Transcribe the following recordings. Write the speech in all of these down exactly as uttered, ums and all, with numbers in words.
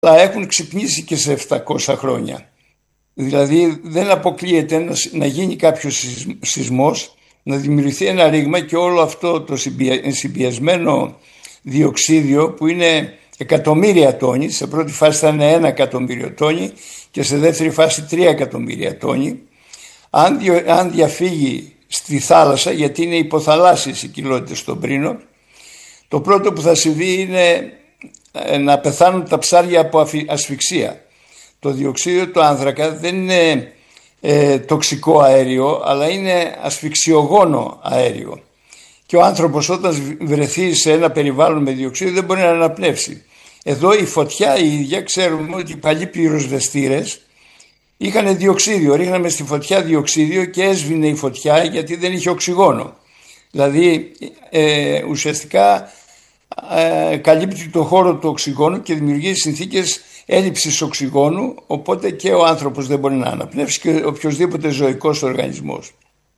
αλλά έχουν ξυπνήσει και σε επτακόσια χρόνια. Δηλαδή δεν αποκλείεται να, να γίνει κάποιος σεισμός, να δημιουργηθεί ένα ρήγμα και όλο αυτό το συμπιεσμένο διοξίδιο που είναι εκατομμύρια τόνοι, σε πρώτη φάση θα είναι ένα εκατομμύριο τόνοι και σε δεύτερη φάση τρία εκατομμύρια τόνοι, αν, διο, αν διαφύγει στη θάλασσα, γιατί είναι υποθαλάσσιες οι κοιλότητες στον Πρίνο, το πρώτο που θα συμβεί είναι να πεθάνουν τα ψάρια από ασφυξία. Το διοξείδιο του άνθρακα δεν είναι ε, τοξικό αέριο, αλλά είναι ασφυξιογόνο αέριο. Και ο άνθρωπος όταν βρεθεί σε ένα περιβάλλον με διοξείδιο δεν μπορεί να αναπνεύσει. Εδώ η φωτιά η ίδια, ξέρουμε ότι οι παλιοί πυροσβεστήρες είχαν διοξείδιο, ρίχναμε στη φωτιά διοξείδιο και έσβηνε η φωτιά γιατί δεν είχε οξυγόνο. Δηλαδή ε, ουσιαστικά ε, καλύπτει το χώρο του οξυγόνου και δημιουργεί συνθήκες έλλειψης οξυγόνου, οπότε και ο άνθρωπος δεν μπορεί να αναπνεύσει και οποιοσδήποτε ζωικός οργανισμός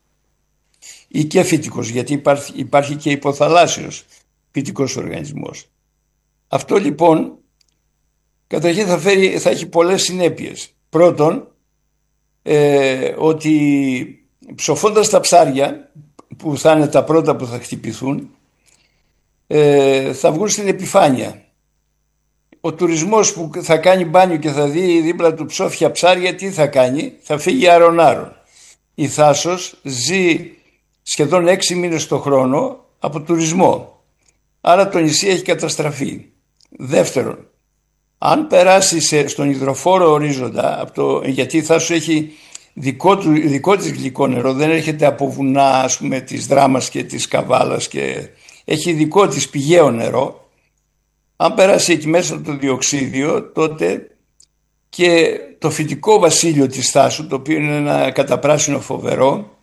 ή και φυτικός, γιατί υπάρχει, υπάρχει και υποθαλάσσιος φυτικός οργανισμός. Αυτό λοιπόν καταρχήν θα, φέρει, θα έχει πολλές συνέπειες. Πρώτον, ε, ότι ψοφώντας τα ψάρια που θα είναι τα πρώτα που θα χτυπηθούν, ε, θα βγουν στην επιφάνεια. Ο τουρισμός που θα κάνει μπάνιο και θα δει δίπλα του ψόφια ψάρια, τι θα κάνει? Θα φύγει άρον-άρον. Η Θάσος ζει σχεδόν έξι μήνες το χρόνο από τουρισμό. Άρα το νησί έχει καταστραφεί. Δεύτερον, αν περάσει σε, στον υδροφόρο ορίζοντα, από το, γιατί η Θάσος έχει δικό, του, δικό της γλυκό νερό, δεν έρχεται από βουνά, ας πούμε, της Δράμας και της Καβάλας, και έχει δικό της πηγαίο νερό. Αν περάσει εκεί μέσα το διοξίδιο, τότε και το φυτικό βασίλειο της Θάσου, το οποίο είναι ένα καταπράσινο φοβερό,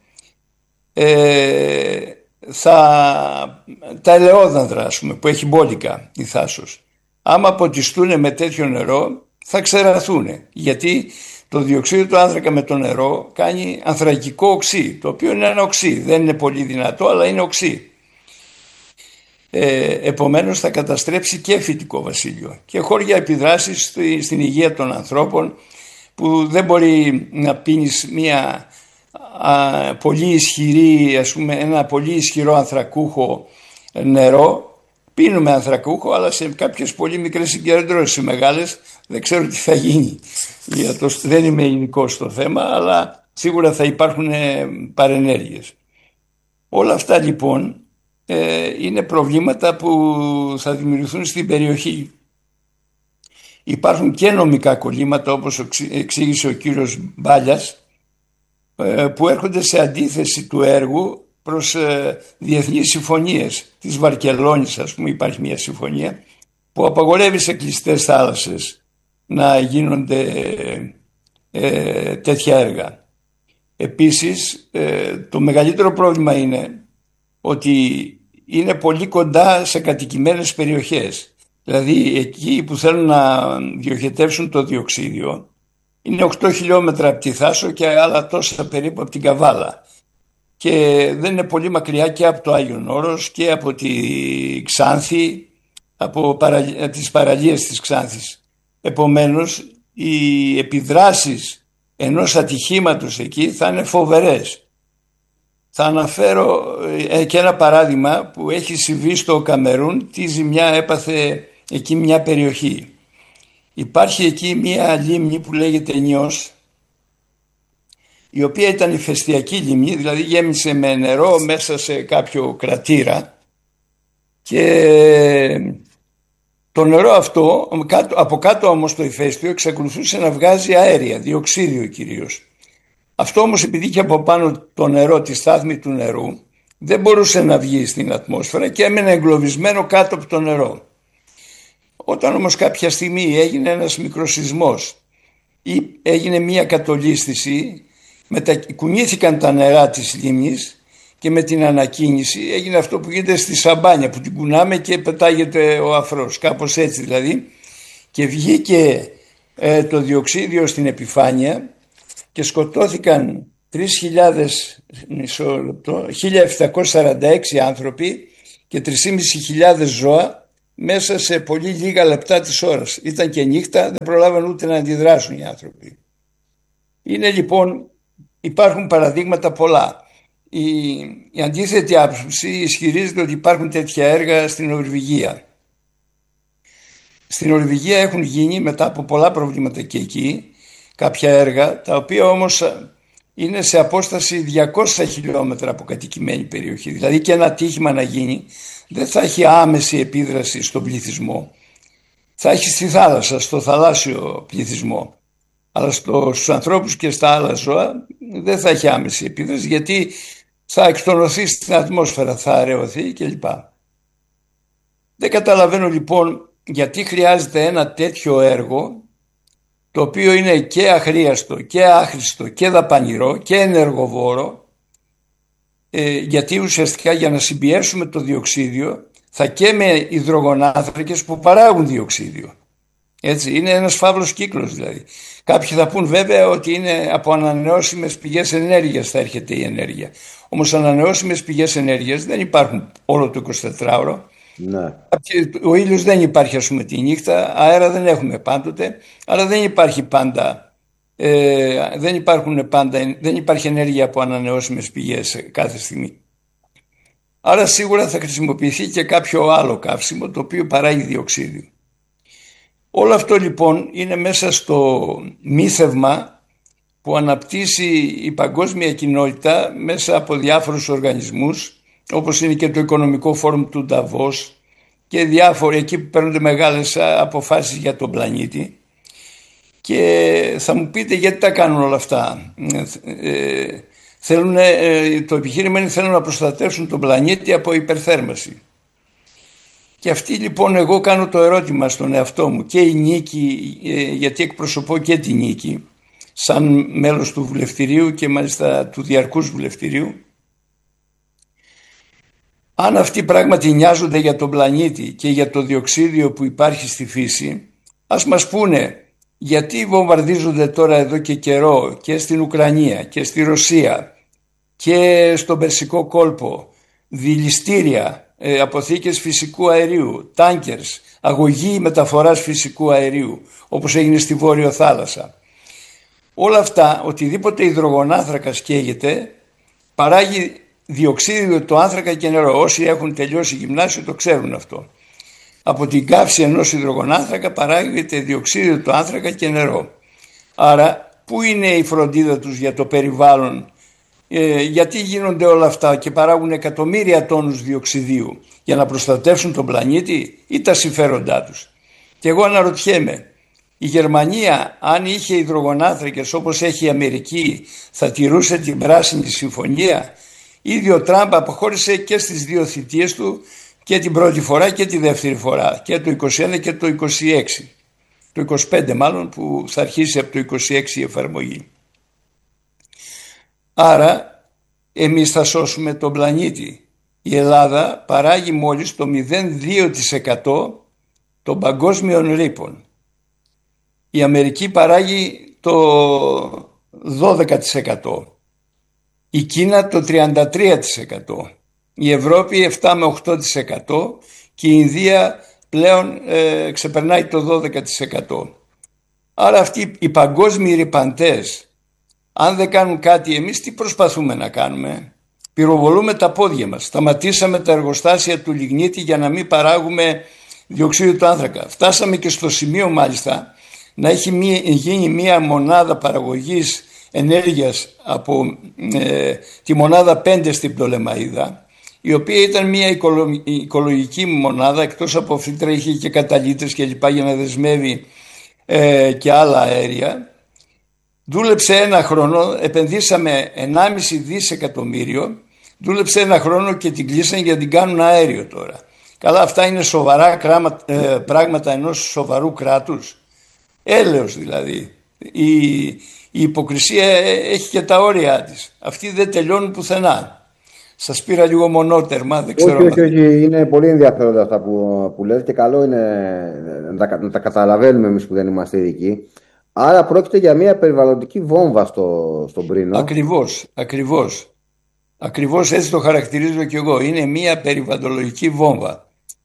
ε, θα, τα ελαιόδανδρα, ας πούμε, που έχει μπόλικα η Θάσος, άμα ποτιστούν με τέτοιο νερό θα ξεραθούν, γιατί το διοξείδιο του άνθρακα με το νερό κάνει ανθρακικό οξύ, το οποίο είναι ένα οξύ, δεν είναι πολύ δυνατό, αλλά είναι οξύ. Ε, επομένως θα καταστρέψει και φυτικό βασίλειο και χώρια επιδράσεις στη, στην υγεία των ανθρώπων, που δεν μπορεί να πίνεις μια α, πολύ ισχυρή, ας πούμε, ένα πολύ ισχυρό ανθρακούχο νερό. Πίνουμε ανθρακούχο, αλλά σε κάποιες πολύ μικρές συγκεντρώσεις, σε μεγάλες δεν ξέρω τι θα γίνει. Το, δεν είμαι ειδικός στο θέμα, αλλά σίγουρα θα υπάρχουν παρενέργειες. Όλα αυτά λοιπόν είναι προβλήματα που θα δημιουργηθούν στην περιοχή. Υπάρχουν και νομικά κολλήματα, όπως εξήγησε ο κύριος Μπάλιας, που έρχονται σε αντίθεση του έργου προς διεθνείς συμφωνίες. Της Βαρκελόνης, ας πούμε, υπάρχει μια συμφωνία που απαγορεύει σε κλειστές θάλασσες να γίνονται ε, τέτοια έργα. Επίσης ε, το μεγαλύτερο πρόβλημα είναι ότι είναι πολύ κοντά σε κατοικημένες περιοχές. Δηλαδή εκεί που θέλουν να διοχετεύσουν το διοξίδιο είναι οκτώ χιλιόμετρα από τη Θάσο και άλλα τόσα περίπου από την Καβάλα, και δεν είναι πολύ μακριά και από το Άγιον Όρος και από τη Ξάνθη, από παρα... τις παραλίες της Ξάνθης. Επομένως οι επιδράσεις ενός ατυχήματος εκεί θα είναι φοβερές. Θα αναφέρω και ένα παράδειγμα που έχει συμβεί στο Καμερούν, τι ζημιά έπαθε εκεί μια περιοχή. Υπάρχει εκεί μια λίμνη που λέγεται Νιός, η οποία ήταν ηφαιστειακή λίμνη, δηλαδή γέμισε με νερό μέσα σε κάποιο κρατήρα, και το νερό αυτό από κάτω όμως το ηφαίστειο εξακολουθούσε να βγάζει αέρια, διοξίδιο κυρίως. Αυτό όμως, επειδή και από πάνω το νερό, τη στάθμη του νερού, δεν μπορούσε να βγει στην ατμόσφαιρα και έμενε εγκλωβισμένο κάτω από το νερό. Όταν όμως κάποια στιγμή έγινε ένας μικροσεισμός ή έγινε μια κατολίσθηση, μετακουνήθηκαν τα νερά της λίμνης και με την ανακίνηση έγινε αυτό που γίνεται στη σαμπάνια, που την κουνάμε και πετάγεται ο αφρός, κάπως έτσι δηλαδή, και βγήκε ε, το διοξίδιο στην επιφάνεια και σκοτώθηκαν τρεις χιλιάδες, χίλια επτακόσια σαράντα έξι άνθρωποι και τρεις χιλιάδες πεντακόσια ζώα μέσα σε πολύ λίγα λεπτά της ώρας. Ήταν και νύχτα, δεν προλάβαν ούτε να αντιδράσουν οι άνθρωποι. Είναι λοιπόν, υπάρχουν παραδείγματα πολλά. Η, η αντίθετη άποψη ισχυρίζεται ότι υπάρχουν τέτοια έργα στην Νορβηγία. Στην Νορβηγία έχουν γίνει μετά από πολλά προβλήματα και εκεί κάποια έργα, τα οποία όμως είναι σε απόσταση διακόσια χιλιόμετρα από κατοικημένη περιοχή. Δηλαδή και ένα ατύχημα να γίνει δεν θα έχει άμεση επίδραση στον πληθυσμό. Θα έχει στη θάλασσα, στο θαλάσσιο πληθυσμό. Αλλά στο, στους ανθρώπους και στα άλλα ζώα δεν θα έχει άμεση επίδραση, γιατί θα εκτονωθεί στην ατμόσφαιρα, θα αραιωθεί κλπ. Δεν καταλαβαίνω λοιπόν γιατί χρειάζεται ένα τέτοιο έργο, το οποίο είναι και αχρίαστο και άχρηστο και δαπανηρό και ενεργοβόρο, ε, γιατί ουσιαστικά για να συμπιέσουμε το διοξίδιο θα καίμε υδρογονάνθρακες που παράγουν διοξίδιο. Έτσι, είναι ένας φαύλος κύκλος δηλαδή. Κάποιοι θα πούν βέβαια ότι είναι από ανανεώσιμες πηγές ενέργειας θα έρχεται η ενέργεια. Όμως ανανεώσιμες πηγές ενέργειας δεν υπάρχουν όλο το εικοσιτετράωρο. Ναι. Ο ήλιος δεν υπάρχει, ας πούμε, τη νύχτα, αέρα δεν έχουμε πάντοτε, αλλά δεν υπάρχει πάντα, ε, δεν, υπάρχουν πάντα, δεν υπάρχει ενέργεια από ανανεώσιμες πηγές κάθε στιγμή. Άρα σίγουρα θα χρησιμοποιηθεί και κάποιο άλλο καύσιμο το οποίο παράγει διοξίδιο. Όλο αυτό λοιπόν είναι μέσα στο μύθευμα που αναπτύσσει η παγκόσμια κοινότητα μέσα από διάφορους οργανισμούς, όπως είναι και το Οικονομικό Φόρουμ του Νταβός και διάφοροι εκεί που παίρνονται μεγάλες αποφάσεις για τον πλανήτη. Και θα μου πείτε γιατί τα κάνουν όλα αυτά. Ε, θέλουν, ε, το επιχείρημα είναι θέλουν να προστατεύσουν τον πλανήτη από υπερθέρμανση. Και αυτή λοιπόν, εγώ κάνω το ερώτημα στον εαυτό μου και η Νίκη, ε, γιατί εκπροσωπώ και τη Νίκη σαν μέλος του βουλευτηρίου και μάλιστα του διαρκούς βουλευτηρίου. Αν αυτοί πράγματι νοιάζονται για τον πλανήτη και για το διοξίδιο που υπάρχει στη φύση, ας μας πούνε γιατί βομβαρδίζονται τώρα εδώ και καιρό και στην Ουκρανία και στη Ρωσία και στον Περσικό κόλπο δηληστήρια, ε, αποθήκες φυσικού αερίου, τάνκερς, αγωγή μεταφοράς φυσικού αερίου, όπως έγινε στη Βόρειο Θάλασσα. Όλα αυτά, οτιδήποτε υδρογονάνθρακας καίγεται, παράγει διοξίδιο του άνθρακα και νερό. Όσοι έχουν τελειώσει γυμνάσιο το ξέρουν αυτό. Από την καύση ενός υδρογονάνθρακα παράγεται διοξίδιο του άνθρακα και νερό. Άρα πού είναι η φροντίδα τους για το περιβάλλον, ε, γιατί γίνονται όλα αυτά και παράγουν εκατομμύρια τόνους διοξιδίου για να προστατεύσουν τον πλανήτη ή τα συμφέροντά τους. Και εγώ αναρωτιέμαι, η Γερμανία αν είχε υδρογονάνθρακες όπως έχει η Αμερική θα τηρούσε την Πράσινη Συμφωνία? Ήδη ο Τραμπ αποχώρησε και στις δύο θητείες του, και την πρώτη φορά και τη δεύτερη φορά, και το είκοσι ένα και το είκοσι έξι, το είκοσι πέντε μάλλον, που θα αρχίσει από το είκοσι έξι η εφαρμογή. Άρα εμείς θα σώσουμε τον πλανήτη. Η Ελλάδα παράγει μόλις το μηδέν κόμμα δύο τοις εκατό των παγκόσμιων ρήπων. Η Αμερική παράγει το δώδεκα τοις εκατό. Η Κίνα το τριάντα τρία τοις εκατό, η Ευρώπη επτά με οκτώ τοις εκατό και η Ινδία πλέον ε, ξεπερνάει το δώδεκα τοις εκατό. Άρα αυτοί οι παγκόσμιοι ρυπαντές, αν δεν κάνουν κάτι, εμείς τι προσπαθούμε να κάνουμε? Πυροβολούμε τα πόδια μας. Σταματήσαμε τα εργοστάσια του λιγνίτη για να μην παράγουμε διοξείδιο του άνθρακα. Φτάσαμε και στο σημείο μάλιστα να έχει μία, γίνει μία μονάδα παραγωγής ενέργειας από ε, τη μονάδα πέντε στην Πτολεμαΐδα, η οποία ήταν μια οικολο, οικολογική μονάδα, εκτός από φίλτρα είχε και καταλύτες και λοιπά για να δεσμεύει ε, και άλλα αέρια. Δούλεψε ένα χρόνο, επενδύσαμε ενάμιση δισεκατομμύριο, δούλεψε ένα χρόνο και την κλείσανε για να την κάνουν αέριο τώρα. Καλά, αυτά είναι σοβαρά κράμα, ε, πράγματα ενός σοβαρού κράτους? Έλεος δηλαδή. Η, η υποκρισία έχει και τα όρια της. Αυτοί δεν τελειώνουν πουθενά. Σας πήρα λίγο μονότερμα, δεν ξέρω. Όχι, όχι, όχι. Είναι πολύ ενδιαφέροντα αυτά που, που λέτε και καλό είναι να τα, να τα καταλαβαίνουμε εμείς που δεν είμαστε ειδικοί. Άρα πρόκειται για μια περιβαλλοντική βόμβα στο, στον Πρίνο. Ακριβώς, ακριβώς. Ακριβώς έτσι το χαρακτηρίζω κι εγώ. Είναι μια περιβαλλοντική βόμβα.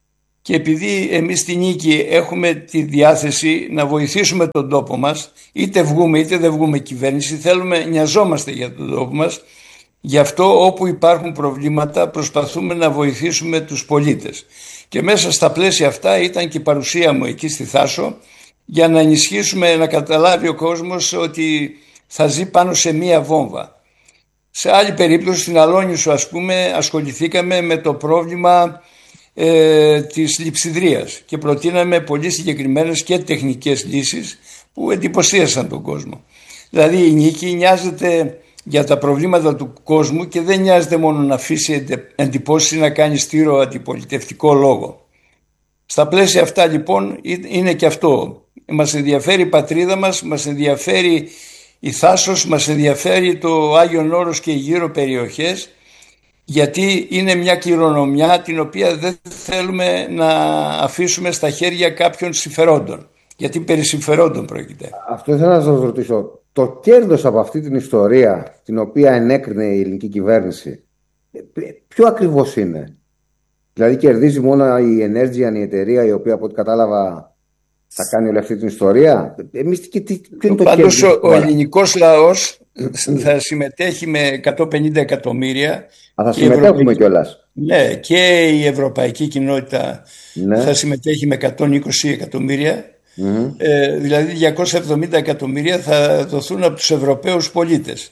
Και επειδή εμείς στη Νίκη έχουμε τη διάθεση να βοηθήσουμε τον τόπο μας, είτε βγούμε είτε δεν βγούμε κυβέρνηση, θέλουμε, νοιαζόμαστε για τον τόπο μας. Γι' αυτό όπου υπάρχουν προβλήματα προσπαθούμε να βοηθήσουμε τους πολίτες. Και μέσα στα πλαίσια αυτά ήταν και η παρουσία μου εκεί στη Θάσο, για να ενισχύσουμε, να καταλάβει ο κόσμος ότι θα ζει πάνω σε μία βόμβα. Σε άλλη περίπτωση, στην Αλόνισο ας πούμε, ασχοληθήκαμε με το πρόβλημα ε, της λειψιδρίας και προτείναμε πολύ συγκεκριμένες και τεχνικές λύσεις που εντυπωσίασαν τον κόσμο. Δηλαδή η Νίκη νοιάζεται για τα προβλήματα του κόσμου και δεν νοιάζεται μόνο να αφήσει εντυπώσεις ή να κάνει στήρο αντιπολιτευτικό λόγο. Στα πλαίσια αυτά λοιπόν είναι και αυτό. Μας ενδιαφέρει η πατρίδα μας, μας ενδιαφέρει η Θάσος, μας ενδιαφέρει το Άγιον Όρος και οι γύρω περιοχές, γιατί είναι μια κληρονομιά την οποία δεν θέλουμε να αφήσουμε στα χέρια κάποιων συμφερόντων, γιατί περί συμφερόντων πρόκειται. Αυτό ήθελα να σας ρωτήσω. Το κέρδος από αυτή την ιστορία την οποία ενέκρινε η ελληνική κυβέρνηση, ποιο ακριβώς είναι? Δηλαδή κερδίζει μόνο η Energean, η εταιρεία η οποία από ό,τι κατάλαβα θα κάνει όλη αυτή την ιστορία? Εμείς και τι, ποιο είναι το Πάντως κέρδος? ο, ο ελληνικός λαός θα συμμετέχει με εκατόν πενήντα εκατομμύρια. Α, θα συμμετέχουμε Ευρωπαϊκή... κιόλας. Ναι, και η ευρωπαϊκή κοινότητα ναι. θα συμμετέχει με εκατόν είκοσι εκατομμύρια. Mm-hmm. Ε, δηλαδή διακόσια εβδομήντα εκατομμύρια θα δοθούν από τους Ευρωπαίους πολίτες.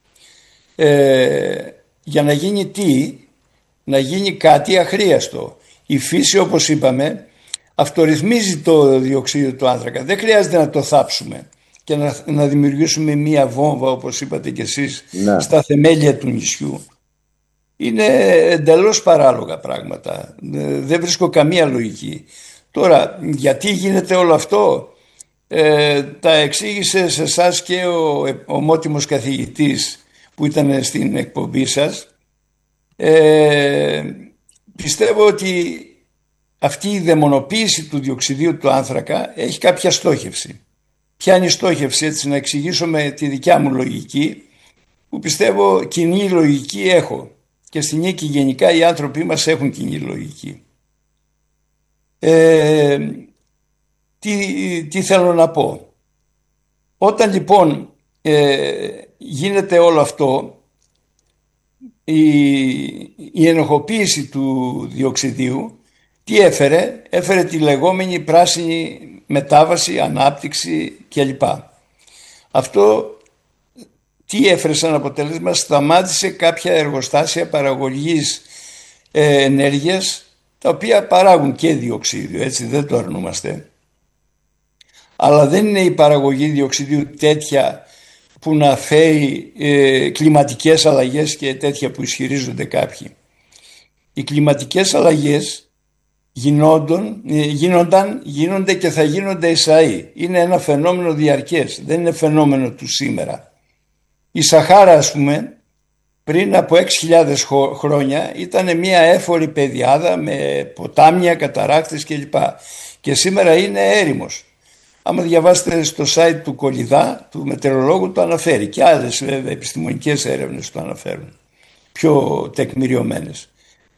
Ε, για να γίνει τι? Να γίνει κάτι αχρίαστο. Η φύση, όπως είπαμε, αυτορυθμίζει το διοξείδιο του άνθρακα. Δεν χρειάζεται να το θάψουμε και να, να δημιουργήσουμε μία βόμβα, όπως είπατε κι εσείς, ναι. στα θεμέλια του νησιού. Είναι εντελώς παράλογα πράγματα. Δεν βρίσκω καμία λογική. Τώρα, γιατί γίνεται όλο αυτό? Ε, τα εξήγησε σε εσάς και ο ομότιμος καθηγητής που ήταν στην εκπομπή σας. Ε, πιστεύω ότι αυτή η δαιμονοποίηση του διοξιδίου του άνθρακα έχει κάποια στόχευση. Ποια είναι η στόχευση? Έτσι να εξηγήσω με τη δικιά μου λογική, που πιστεύω κοινή λογική έχω, και στη Νίκη γενικά οι άνθρωποι μας έχουν κοινή λογική. Ε, τι, τι θέλω να πω? Όταν λοιπόν ε, γίνεται όλο αυτό, η, η ενοχοποίηση του διοξιδίου τι έφερε? Έφερε τη λεγόμενη πράσινη μετάβαση, ανάπτυξη κλπ. Αυτό τι έφερε σαν αποτέλεσμα? Σταμάτησε κάποια εργοστάσια παραγωγής ε, ενέργειας, τα οποία παράγουν και διοξίδιο, έτσι δεν το αρνούμαστε. Αλλά δεν είναι η παραγωγή διοξιδίου τέτοια που να φέρει ε, κλιματικές αλλαγές και τέτοια που ισχυρίζονται κάποιοι. Οι κλιματικές αλλαγές γινόντων, ε, γίνονταν, γίνονται και θα γίνονται εσαΐ. Είναι ένα φαινόμενο διαρκές, δεν είναι φαινόμενο του σήμερα. Η Σαχάρα, ας πούμε, πριν από έξι χιλιάδες χρόνια ήταν μια έφορη πεδιάδα με ποτάμια, καταράκτες κλπ. Και σήμερα είναι έρημος. Άμα διαβάσετε στο site του Κολιδά, του μετεωρολόγου, το αναφέρει, και άλλες βέβαια επιστημονικές έρευνες το αναφέρουν, πιο τεκμηριωμένες.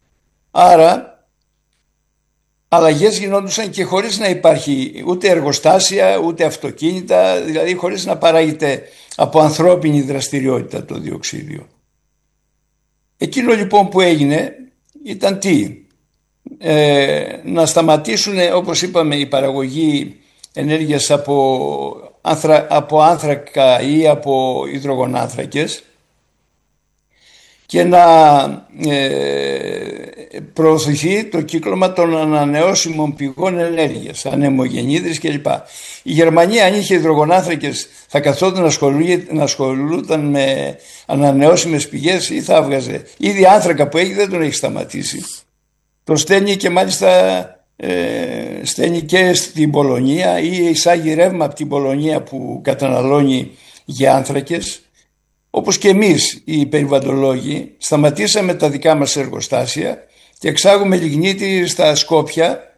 Άρα αλλαγές γινόντουσαν και χωρίς να υπάρχει ούτε εργοστάσια ούτε αυτοκίνητα, δηλαδή χωρίς να παράγεται από ανθρώπινη δραστηριότητα το διοξίδιο. Εκείνο λοιπόν που έγινε ήταν τι? Ε, να σταματήσουν, όπως είπαμε, η παραγωγή ενέργειας από, άνθρα, από άνθρακα ή από υδρογονάνθρακες και να ε, προωθηθεί το κύκλωμα των ανανεώσιμων πηγών ενέργειας, ανεμογεννήδρες κλπ. Η Γερμανία, αν είχε υδρογονάνθρακες, θα καθόταν να ασχολούταν με ανανεώσιμες πηγές ή θα έβγαζε? Ήδη άνθρακα που έχει δεν τον έχει σταματήσει. Το στέλνει και μάλιστα ε, στέλνει και στην Πολωνία ή εισάγει ρεύμα από την Πολωνία που καταναλώνει για άνθρακες. Όπως και εμείς οι περιβαλλοντολόγοι σταματήσαμε τα δικά μας εργοστάσια και εξάγουμε λιγνίτη στα Σκόπια,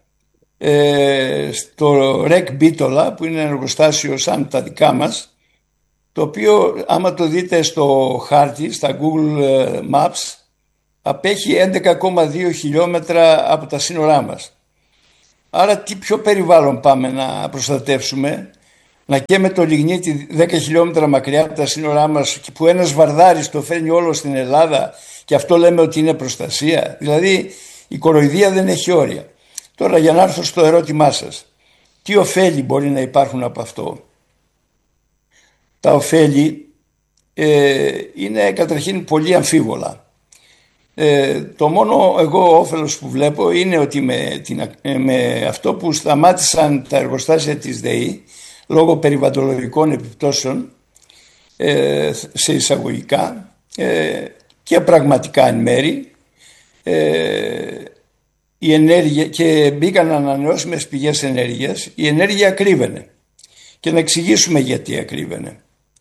ε, στο Ρεκ Μπίτολα, που είναι ένα εργοστάσιο σαν τα δικά μας, το οποίο άμα το δείτε στο χάρτη, στα Google Maps, απέχει έντεκα κόμμα δύο χιλιόμετρα από τα σύνορά μας. Άρα τι πιο περιβάλλον πάμε να προστατεύσουμε? Να καίμε το λιγνίτη δέκα χιλιόμετρα μακριά από τα σύνορά μας, που ένας βαρδάρης το φέρνει όλο στην Ελλάδα και αυτό λέμε ότι είναι προστασία? Δηλαδή η κοροϊδία δεν έχει όρια. Τώρα, για να έρθω στο ερώτημά σας, τι ωφέλη μπορεί να υπάρχουν από αυτό? Τα ωφέλη ε, είναι καταρχήν πολύ αμφίβολα. Ε, το μόνο εγώ όφελος που βλέπω είναι ότι με, την, με αυτό που σταμάτησαν τα εργοστάσια της ΔΕΗ λόγω περιβαλλοντικών επιπτώσεων, ε, σε εισαγωγικά ε, και πραγματικά εν μέρη, ε, η ενέργεια, και μπήκαν ανανεώσιμες πηγές ενέργειας, η ενέργεια ακρίβαινε. Και να εξηγήσουμε γιατί ακρίβαινε.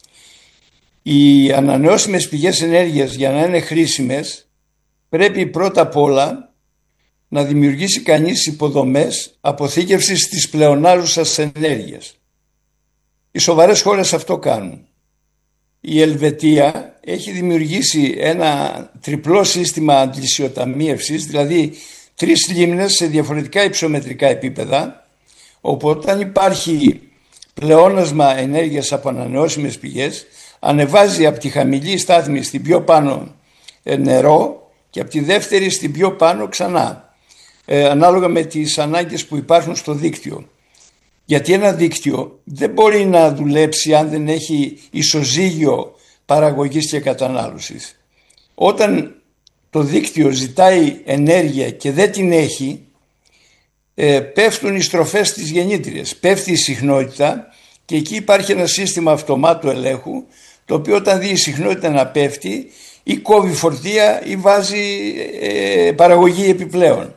Οι ανανεώσιμες πηγές ενέργειας, για να είναι χρήσιμες, πρέπει πρώτα απ' όλα να δημιουργήσει κανείς υποδομές αποθήκευσης της πλεονάζουσας ενέργειας. Οι σοβαρές χώρες αυτό κάνουν. Η Ελβετία έχει δημιουργήσει ένα τριπλό σύστημα αντλησιοταμίευσης, δηλαδή τρεις λίμνες σε διαφορετικά υψομετρικά επίπεδα, όπου όταν υπάρχει πλεόνασμα ενέργειας από ανανεώσιμες πηγές, ανεβάζει από τη χαμηλή στάθμη στην πιο πάνω νερό και από τη δεύτερη στην πιο πάνω ξανά, ε, ανάλογα με τις ανάγκες που υπάρχουν στο δίκτυο. Γιατί ένα δίκτυο δεν μπορεί να δουλέψει αν δεν έχει ισοζύγιο παραγωγής και κατανάλωσης. Όταν το δίκτυο ζητάει ενέργεια και δεν την έχει, ε, πέφτουν οι στροφές στις γεννήτριες, πέφτει η συχνότητα και εκεί υπάρχει ένα σύστημα αυτομάτου ελέγχου, το οποίο όταν δει η συχνότητα να πέφτει, ή κόβει φορτία ή βάζει ε, παραγωγή επιπλέον.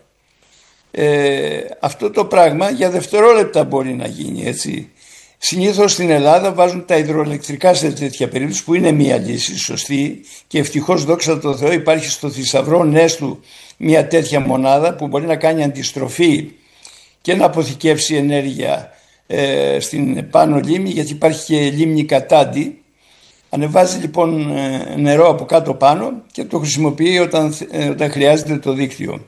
Ε, αυτό το πράγμα για δευτερόλεπτα μπορεί να γίνει, έτσι. Συνήθως στην Ελλάδα βάζουν τα υδροελεκτρικά σε τέτοια περίπτωση, που είναι μια λύση σωστή, και ευτυχώς, δόξα τω Θεώ, υπάρχει στο θησαυρό Νέστου μια τέτοια μονάδα που μπορεί να κάνει αντιστροφή και να αποθηκεύσει ενέργεια ε, στην πάνω λίμνη, γιατί υπάρχει και λίμνη Κατάντη. Ανεβάζει λοιπόν νερό από κάτω πάνω και το χρησιμοποιεί όταν, όταν χρειάζεται το δίκτυο.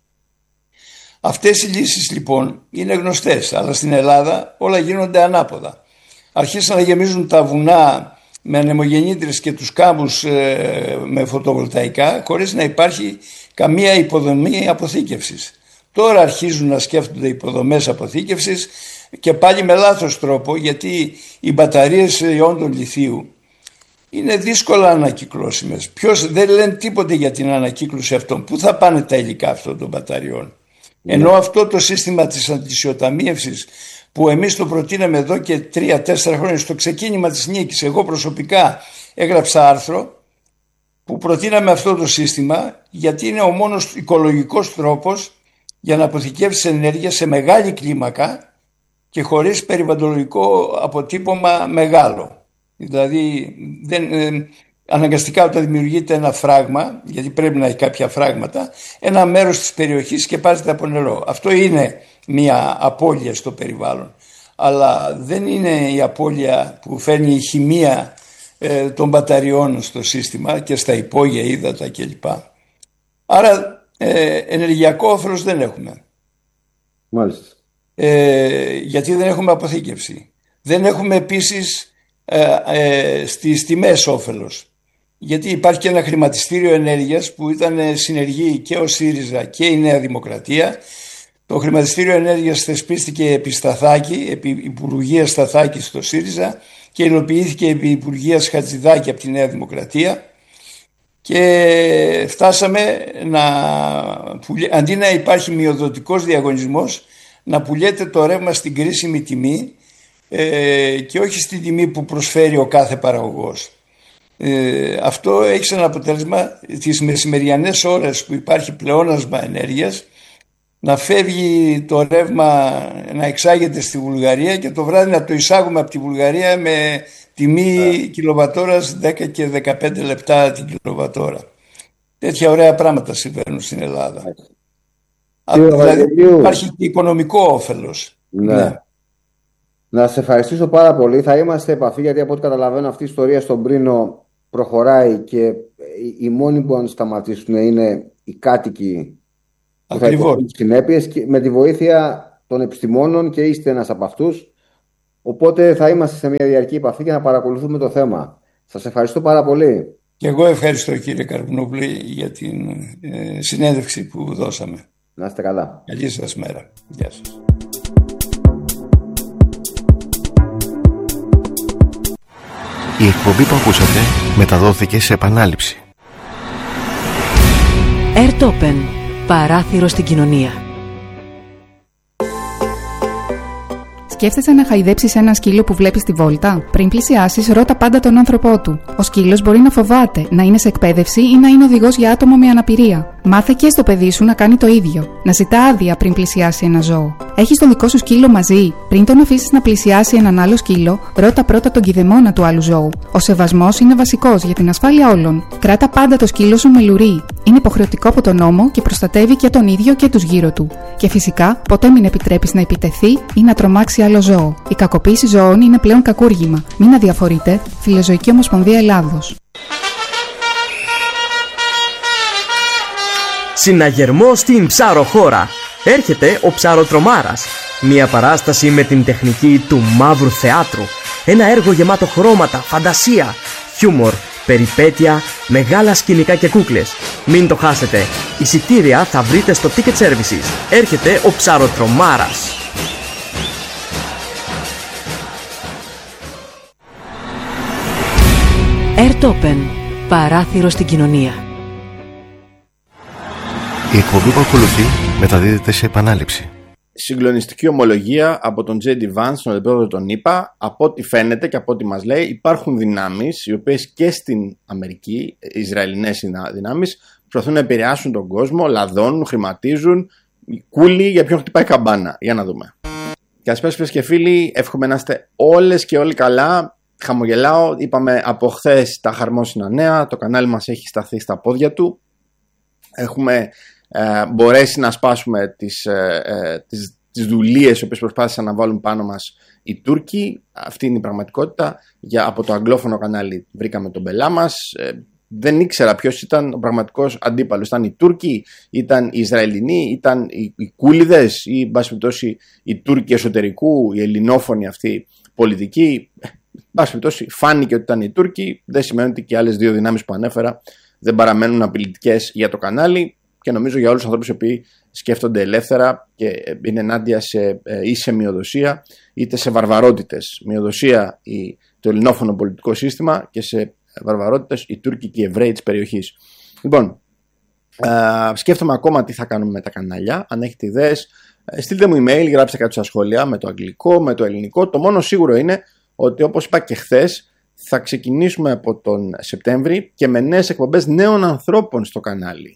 Αυτές οι λύσεις λοιπόν είναι γνωστές, αλλά στην Ελλάδα όλα γίνονται ανάποδα. Αρχίσαν να γεμίζουν τα βουνά με ανεμογεννήτρες και τους κάμπους ε, με φωτοβολταϊκά, χωρίς να υπάρχει καμία υποδομή αποθήκευσης. Τώρα αρχίζουν να σκέφτονται υποδομές αποθήκευσης, και πάλι με λάθος τρόπο, γιατί οι μπαταρίες ιόντων λιθίου είναι δύσκολα ανακυκλώσιμες. Ποιος δεν λένε τίποτε για την ανακύκλωση αυτών. Πού θα πάνε τα υλικά αυτών των μπαταριών? Ναι. Ενώ αυτό το σύστημα της αντλησιοταμίευσης που εμείς το προτείναμε εδώ και τρία τέσσερα χρόνια στο ξεκίνημα της νίκης, εγώ προσωπικά έγραψα άρθρο που προτείναμε αυτό το σύστημα, γιατί είναι ο μόνος οικολογικός τρόπος για να αποθηκεύσεις ενέργεια σε μεγάλη κλίμακα και χωρίς περιβαλλοντικό αποτύπωμα μεγάλο. Δηλαδή δεν, ε, αναγκαστικά όταν δημιουργείται ένα φράγμα, γιατί πρέπει να έχει κάποια φράγματα, ένα μέρος της περιοχής σκεπάζεται από νερό. Αυτό είναι μια απώλεια στο περιβάλλον, αλλά δεν είναι η απώλεια που φέρνει η χημεία ε, των μπαταριών στο σύστημα και στα υπόγεια ύδατα κλπ. Άρα ε, ενεργειακό όφελος δεν έχουμε. Μάλιστα. Ε, γιατί δεν έχουμε αποθήκευση. Δεν έχουμε επίσης Ε, ε, στις τιμές όφελος, γιατί υπάρχει και ένα χρηματιστήριο ενέργειας που ήταν συνεργοί και ο ΣΥΡΙΖΑ και η Νέα Δημοκρατία. Το χρηματιστήριο ενέργειας θεσπίστηκε επί Σταθάκη, επί Υπουργείας Σταθάκη στο ΣΥΡΙΖΑ, και υλοποιήθηκε επί Υπουργείας Χατζηδάκη από τη Νέα Δημοκρατία, και φτάσαμε να, αντί να υπάρχει μειοδοτικός διαγωνισμός, να πουλιέται το ρεύμα στην κρίσιμη τιμή Ε, και όχι στην τιμή που προσφέρει ο κάθε παραγωγός. Ε, αυτό έχει σαν αποτέλεσμα τις μεσημεριανές ώρες που υπάρχει πλεόνασμα ενέργειας να φεύγει το ρεύμα, να εξάγεται στη Βουλγαρία, και το βράδυ να το εισάγουμε από τη Βουλγαρία με τιμή yeah. κιλοβατόρας δέκα και δεκαπέντε λεπτά την κιλοβατόρα. Τέτοια ωραία πράγματα συμβαίνουν στην Ελλάδα. Yeah. Δηλαδή υπάρχει και οικονομικό όφελος. Ναι. Ναι. Να σε ευχαριστήσω πάρα πολύ. Θα είμαστε επαφή, γιατί από ό,τι καταλαβαίνω αυτή η ιστορία στον Πρίνο προχωράει και οι μόνοι που αν σταματήσουν είναι οι κάτοικοι που θα υποστούν τις συνέπειες, και με τη βοήθεια των επιστημόνων και είστε ένας από αυτούς. Οπότε θα είμαστε σε μια διαρκή επαφή και να παρακολουθούμε το θέμα. Σας ευχαριστώ πάρα πολύ. Και εγώ ευχαριστώ, κύριε Καρπουνόπουλε, για την ε, συνέντευξη που δώσαμε. Να είστε καλά. Καλή σας μέρα. Γεια σας. Η εκπομπή που ακούσατε μεταδόθηκε σε επανάληψη. Airtopen. Παράθυρο στην κοινωνία. Σκέφτεσαι να χαϊδέψεις ένα σκύλο που βλέπεις στη βόλτα? Πριν πλησιάσεις, ρώτα πάντα τον άνθρωπό του. Ο σκύλος μπορεί να φοβάται, να είναι σε εκπαίδευση ή να είναι οδηγός για άτομο με αναπηρία. Μάθε και στο παιδί σου να κάνει το ίδιο. Να ζητά άδεια πριν πλησιάσει ένα ζώο. Έχεις το δικό σου σκύλο μαζί? Πριν τον αφήσεις να πλησιάσει έναν άλλο σκύλο, ρώτα πρώτα τον κηδεμόνα του άλλου ζώου. Ο σεβασμός είναι βασικός για την ασφάλεια όλων. Κράτα πάντα το σκύλο σου με λουρί. Είναι υποχρεωτικό από τον νόμο και προστατεύει και τον ίδιο και τους γύρω του. Και φυσικά, ποτέ μην επιτρέπεις να επιτεθεί ή να τρομάξει άλλο ζώο. Η κακοποίηση ζώων είναι πλέον κακούργημα. Μην αδιαφορείτε. Φιλοζωική Ομοσπονδία Ελλάδος. Συναγερμό στην ψαροχώρα. Έρχεται ο Ψαροτρομάρας. Μια παράσταση με την τεχνική του μαύρου θεάτρου. Ένα έργο γεμάτο χρώματα, φαντασία, χιούμορ, περιπέτεια, μεγάλα σκηνικά και κούκλες. Μην το χάσετε. Εισιτήρια θα βρείτε στο Ticket Services. Έρχεται ο Ψαροτρομάρας. Airtopen. Παράθυρο στην κοινωνία. Η εκπομπή που ακολουθεί μεταδίδεται σε επανάληψη. Συγκλονιστική ομολογία από τον τζέι ντι Vance, τον αντιπρόεδρο των ΗΠΑ. Από ό,τι φαίνεται και από ό,τι μας λέει, υπάρχουν δυνάμεις οι οποίες και στην Αμερική, Ισραηλινές δυνάμεις, προσπαθούν να επηρεάσουν τον κόσμο, λαδώνουν, χρηματίζουν. Κούλι, για ποιον χτυπάει καμπάνα. Για να δούμε. Καλησπέρα σας και φίλοι, εύχομαι να είστε όλες και όλοι καλά. Χαμογελάω, είπαμε από χθες τα χαρμόσυνα νέα. Το κανάλι μας έχει σταθεί στα πόδια του. Έχουμε ε, μπορέσει να σπάσουμε τις, ε, ε, τις, τις δουλείες οι οποίες προσπάθησαν να βάλουν πάνω μας οι Τούρκοι. Αυτή είναι η πραγματικότητα. Για, από το αγγλόφωνο κανάλι βρήκαμε τον πελά μας. Ε, δεν ήξερα ποιος ήταν ο πραγματικός αντίπαλος. Ήταν οι Τούρκοι, ήταν οι Ισραηλινοί, ήταν οι, οι κούλιδες ή εν πάση περιπτώσει οι Τούρκοι εσωτερικού, οι ελληνόφωνοι αυτοί πολιτικοί. Εν πάση περιπτώσει φάνηκε ότι ήταν οι Τούρκοι. Δεν σημαίνει ότι και οι άλλες δύο δυνάμεις που ανέφερα δεν παραμένουν απειλητικές για το κανάλι και νομίζω για όλους τους ανθρώπους οι οποίοι σκέφτονται ελεύθερα και είναι ενάντια σε ή σε μειοδοσία είτε σε βαρβαρότητες. Μειοδοσία η, το ελληνόφωνο πολιτικό σύστημα και σε βαρβαρότητες οι Τούρκοι και οι Εβραίοι της περιοχής. Λοιπόν, ε, σκέφτομαι ακόμα τι θα κάνουμε με τα κανάλια. Αν έχετε ιδέες, στείλτε μου email, γράψτε κάτι στα σχόλια με το αγγλικό, με το ελληνικό. Το μόνο σίγουρο είναι ότι όπως είπα και χθες, θα ξεκινήσουμε από τον Σεπτέμβρη και με νέες εκπομπές νέων ανθρώπων στο κανάλι.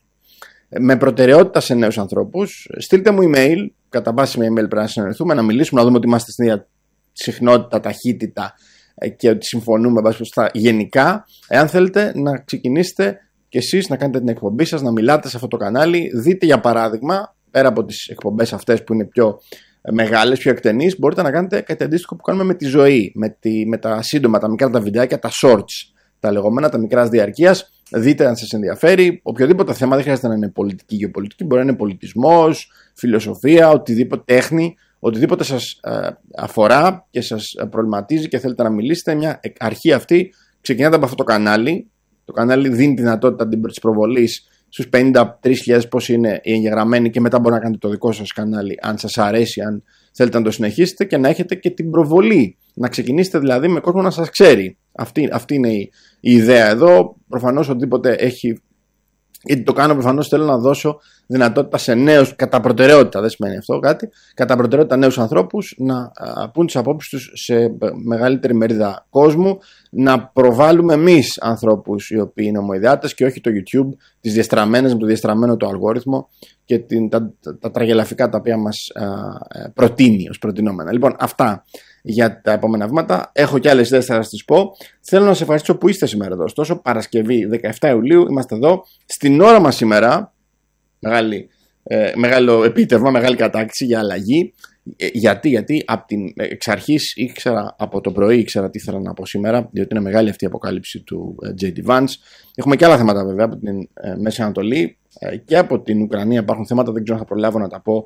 Με προτεραιότητα σε νέους ανθρώπους. Στείλτε μου email, κατά βάση με email πρέπει να συνεννοηθούμε, να μιλήσουμε, να δούμε ότι είμαστε στην ίδια συχνότητα, ταχύτητα και ότι συμφωνούμε στα γενικά. Εάν θέλετε να ξεκινήσετε και εσείς να κάνετε την εκπομπή σας, να μιλάτε σε αυτό το κανάλι, δείτε για παράδειγμα, πέρα από τις εκπομπές αυτές που είναι πιο μεγάλες, πιο εκτενείς, μπορείτε να κάνετε κάτι αντίστοιχο που κάνουμε με τη ζωή, με, τη, με τα σύντομα, τα μικρά τα βιντεάκια, τα shorts, τα λεγόμενα, τα μικράς διαρκείας. Δείτε αν σας ενδιαφέρει. Οποιοδήποτε θέμα, δεν χρειάζεται να είναι πολιτική ή γεωπολιτική, μπορεί να είναι πολιτισμός, φιλοσοφία, οτιδήποτε, τέχνη, οτιδήποτε σας ε, αφορά και σας προβληματίζει και θέλετε να μιλήσετε. Μια αρχή αυτή ξεκινάτε από αυτό το κανάλι. Το κανάλι δίνει τη δυνατότητα της προβολής στους πενήντα τρεις χιλιάδες πόσοι είναι οι εγγεγραμμένοι και μετά μπορεί να κάνετε το δικό σας κανάλι αν σας αρέσει, αν θέλετε να το συνεχίσετε και να έχετε και την προβολή. Να ξεκινήσετε δηλαδή με κόσμο να σας ξέρει. Αυτή, αυτή είναι η, η ιδέα εδώ. Προφανώς οτιδήποτε έχει. Γιατί το κάνω προφανώς θέλω να δώσω δυνατότητα σε νέους, κατά προτεραιότητα, δεν σημαίνει αυτό κάτι, κατά προτεραιότητα νέους ανθρώπους να α, πούν τις απόψεις τους σε μεγαλύτερη μερίδα κόσμου, να προβάλλουμε εμείς ανθρώπους οι οποίοι είναι ομοειδεάτες και όχι το YouTube, τις διαστραμμένες με το διαστραμμένο το αλγόριθμο και την, τα, τα, τα τραγελαφικά τα οποία μας α, προτείνει ως προτινόμενα. Λοιπόν, αυτά για τα επόμενα βήματα. Έχω και άλλες ιδέες θα σας τις πω. Θέλω να σας ευχαριστήσω που είστε σήμερα εδώ. Ωστόσο, Παρασκευή δεκαεφτά Ιουλίου είμαστε εδώ. Στην ώρα μας σήμερα, μεγάλη, ε, μεγάλο επίτευγμα, μεγάλη κατάκτηση για αλλαγή. Ε, γιατί, γιατί από την εξ αρχής ήξερα, από το πρωί ήξερα τι ήθελα να πω σήμερα, διότι είναι μεγάλη αυτή η αποκάλυψη του ε, τζέι ντι Vance. Έχουμε και άλλα θέματα βέβαια από την ε, Μέση Ανατολή ε, και από την Ουκρανία υπάρχουν θέματα, δεν ξέρω αν θα προλάβω να τα πω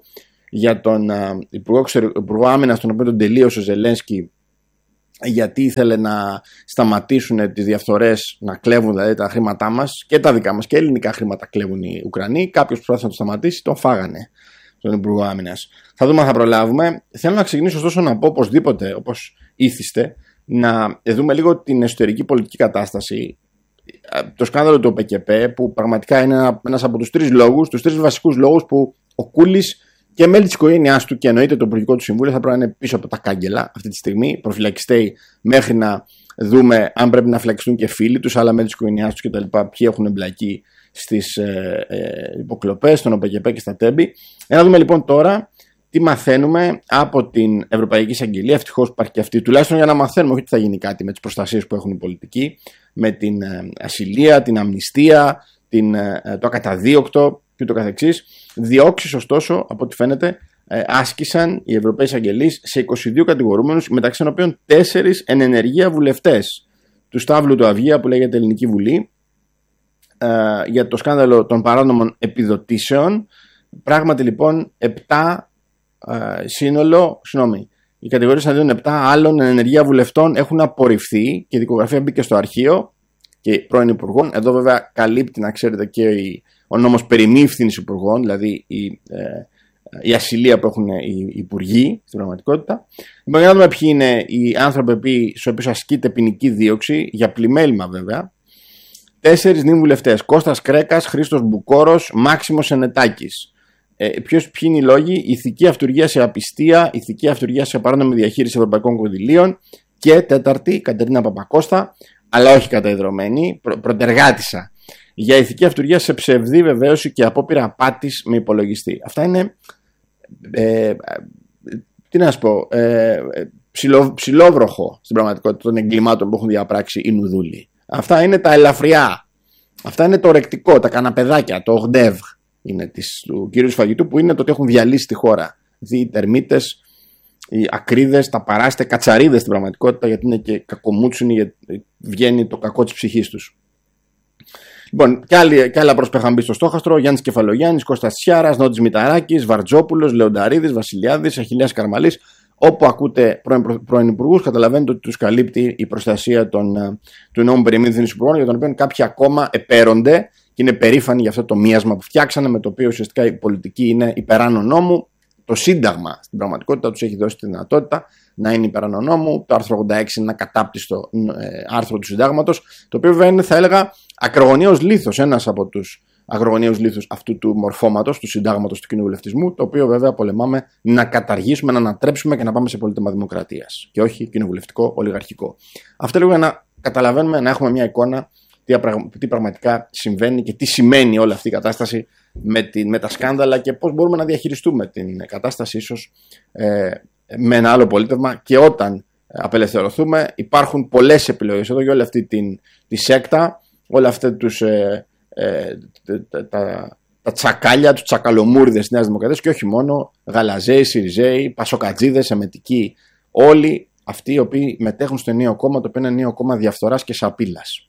για τον Υπουργό, Υπουργό Άμυνας, τον οποίο τον τελείωσε ο Ζελένσκι, γιατί ήθελε να σταματήσουν τις διαφθορές, να κλέβουν δηλαδή τα χρήματά μας, και τα δικά μας και ελληνικά χρήματα κλέβουν οι Ουκρανοί. Κάποιος προσπάθησε να το σταματήσει, τον φάγανε τον Υπουργό Άμυνας. Θα δούμε αν θα προλάβουμε. Θέλω να ξεκινήσω ωστόσο να πω οπωσδήποτε, όπως ήθιστε, να δούμε λίγο την εσωτερική πολιτική κατάσταση. Το σκάνδαλο του ΟΠΕΚΕΠΕ, που πραγματικά είναι ένας από τους τρεις λόγους, τους τρεις βασικούς λόγους που ο Κούλης και μέλη της οικογένειάς του, και εννοείται το Υπουργικό του Συμβούλιο, θα πρέπει να είναι πίσω από τα κάγκελα αυτή τη στιγμή, προφυλακιστέοι, μέχρι να δούμε αν πρέπει να φυλακιστούν και φίλοι τους, άλλα μέλη της οικογένειάς τους κτλ. Ποιοι έχουν εμπλακεί στις ε, ε, υποκλοπές, στον ΟΠΕΚΕΠΕ και στα τέμπη. Για να δούμε λοιπόν τώρα τι μαθαίνουμε από την Ευρωπαϊκή Εισαγγελία. Ευτυχώς υπάρχει και αυτή, τουλάχιστον για να μαθαίνουμε, όχι ότι θα γίνει κάτι με τις προστασίες που έχουν οι πολιτικοί, με την ε, ασυλία, την αμνηστία, την, ε, το ακαταδίωκτο και το καθεξής. Διώξεις, ωστόσο, από ό,τι φαίνεται, ε, άσκησαν οι Ευρωπαίοι Εισαγγελείς σε είκοσι δύο κατηγορούμενους, μεταξύ των οποίων τέσσερις εν ενεργεία βουλευτές του Σταύλου του Αυγία, που λέγεται Ελληνική Βουλή, ε, για το σκάνδαλο των παράνομων επιδοτήσεων. Πράγματι λοιπόν επτά ε, σύνολο, συγγνώμη, οι κατηγορίες αντίον επτά άλλων εν ενεργεία βουλευτών έχουν απορριφθεί και η δικογραφία μπήκε στο αρχείο και πρώην υπουργών. Εδώ βέβαια καλύπτει, να ξέρετε, και η, ο νόμος περί μη ευθύνης υπουργών, δηλαδή η, ε, η ασυλία που έχουν οι υπουργοί στην πραγματικότητα. Λοιπόν, για να δούμε ποιοι είναι οι άνθρωποι στους οποίους ασκείται ποινική δίωξη, για πλημέλημα βέβαια. Τέσσερις νυν βουλευτές: Κώστας Κρέκας, Χρήστος Μπουκόρος, Μάξιμος Ενετάκης. Ε, ποιος, ποιοι είναι οι λόγοι? Ηθική αυτουργία σε απιστία, ηθική αυτουργία σε παράνομη διαχείριση ευρωπαϊκών κονδυλίων, και τέταρτη, Κατερίνα Παπακώστα, αλλά όχι καταϊδρωμένη, προ, προτεργάτησα, για ηθική αυτουργία σε ψευδή βεβαίωση και απόπειρα απάτης με υπολογιστή. Αυτά είναι, ε, τι να σας πω, ε, ψηλό, ψηλόβροχο στην πραγματικότητα των εγκλημάτων που έχουν διαπράξει οι νουδούλοι. Αυτά είναι τα ελαφριά, αυτά είναι το ρεκτικό, τα καναπεδάκια, το ογντεύ είναι της, του κύριου Σφαγητού, που είναι το ότι έχουν διαλύσει τη χώρα. Οι τερμίτες, οι ακρίδες, τα παράστια, κατσαρίδες στην πραγματικότητα, γιατί είναι και κακομούτσουνοι, γιατί βγαίνει το κακό της ψυχής τους. Λοιπόν, και, άλλοι, και άλλα πρόσωπα είχαν μπει στο στόχαστρο: Γιάννης Κεφαλογιάννης, Κώστας Τσιάρας, Νότης Μηταράκης, Βαρτζόπουλος, Λεονταρίδης, Βασιλιάδης, Αχιλλέας Καρμαλής. Όπου ακούτε πρώην, πρώην υπουργούς, καταλαβαίνετε ότι τους καλύπτει η προστασία των, του νόμου περί μη ευθύνης υπουργών, για τον οποίο κάποιοι ακόμα επέρονται και είναι περήφανοι για αυτό το μίασμα που φτιάξανε, με το οποίο ουσιαστικά η πολιτική είναι υπεράνω νόμου. Το Σύνταγμα στην πραγματικότητα τους έχει δώσει τη δυνατότητα να είναι υπεράνω νόμου. Το άρθρο ογδόντα έξι είναι ένα κατάπτυστο ε, άρθρο του Συντάγματος, το οποίο βέβαια είναι, θα έλεγα, ακρογωνίως λίθος, ένας από τους αγρογωνίους λίθους αυτού του μορφώματος, του Συντάγματος του κοινοβουλευτισμού, το οποίο βέβαια πολεμάμε να καταργήσουμε, να ανατρέψουμε και να πάμε σε πολίτευμα δημοκρατίας και όχι κοινοβουλευτικό, ολιγαρχικό. Αυτό λίγο για να καταλαβαίνουμε, να έχουμε μια εικόνα τι πραγματικά συμβαίνει και τι σημαίνει όλη αυτή η κατάσταση με, την, με τα σκάνδαλα και πώς μπορούμε να διαχειριστούμε την κατάσταση ίσως ε, με ένα άλλο πολίτευμα, και όταν απελευθερωθούμε υπάρχουν πολλές επιλογές εδώ για όλη αυτή την, τη σέκτα, όλα αυτά τους, ε, ε, τα, τα, τα τσακάλια, τους τσακαλομούριδες της Νέας Δημοκρατίας, και όχι μόνο, Γαλαζέοι, Σιριζέοι, Πασοκατζίδες, Εμετικοί, όλοι αυτοί οι οποίοι μετέχουν στο ενιαίο κόμμα, το οποίο είναι ένα ενιαίο κόμμα διαφθοράς και σαπίλας.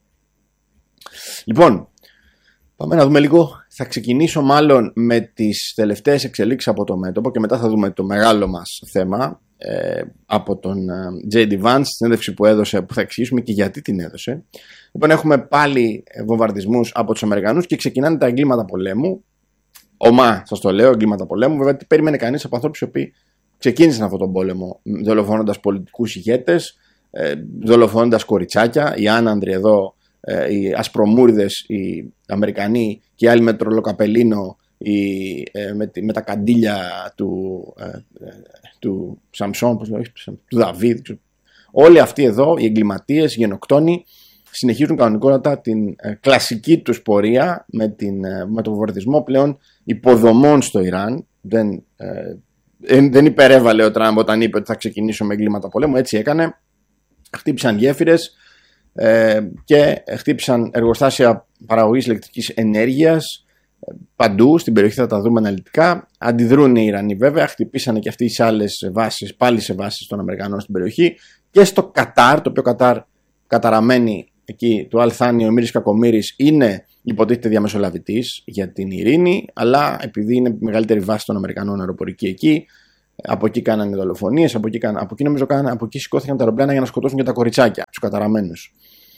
Λοιπόν, πάμε να δούμε λίγο. Θα ξεκινήσω μάλλον με τις τελευταίες εξελίξεις από το μέτωπο και μετά θα δούμε το μεγάλο μας θέμα ε, από τον ε, τζέι ντι Vance, στην συνέντευξη που έδωσε, που θα εξηγήσουμε και γιατί την έδωσε. Λοιπόν, έχουμε πάλι βομβαρδισμούς από τους Αμερικανούς και ξεκινάνε τα εγκλήματα πολέμου. Ομά, σας το λέω, εγκλήματα πολέμου. Βέβαια, τι περίμενε κανείς από ανθρώπους οι οποίοι ξεκίνησαν αυτόν τον πόλεμο δολοφονώντας πολιτικούς ηγέτες, ε, δολοφονώντας κοριτσάκια. Η Άνανδρη εδώ, οι ασπρομούριδες, οι Αμερικανοί, και οι άλλοι με τρολοκαπελίνο, οι, ε, με, με τα καντήλια του, ε, του Σαμσόν, πώς λέει, του Δαβίδ. Όλοι αυτοί εδώ, οι εγκληματίες, οι γενοκτόνοι, συνεχίζουν κανονικότατα την ε, κλασική τους πορεία με, την, ε, με τον βομβαρδισμό πλέον υποδομών στο Ιράν. Δεν, ε, δεν υπερέβαλε ο Τραμπ όταν είπε ότι θα ξεκινήσω με εγκλήματα πολέμου. Έτσι έκανε. Χτύπησαν γέφυρες ε, και χτύπησαν εργοστάσια παραγωγής ηλεκτρικής ενέργειας παντού στην περιοχή, θα τα δούμε αναλυτικά. Αντιδρούν οι Ιρανοί βέβαια, χτυπήσανε και αυτοί σε άλλες βάσεις, πάλι σε βάσεις των Αμερικανών στην περιοχή, και στο Κατάρ, το οποίο Κατάρ καταραμένη εκεί του Αλθάνη, ο Μύρης Κακομύρης, είναι υποτίθεται διαμεσολαβητής για την ειρήνη, αλλά επειδή είναι μεγαλύτερη βάση των Αμερικανών αεροπορική εκεί, από εκεί κάνανε δολοφονίες, από εκεί, από εκεί νομίζω κάνανε, από εκεί σηκώθηκαν τα αεροπλάνα για να σκοτώσουν και τα κοριτσάκια, τους καταραμένους.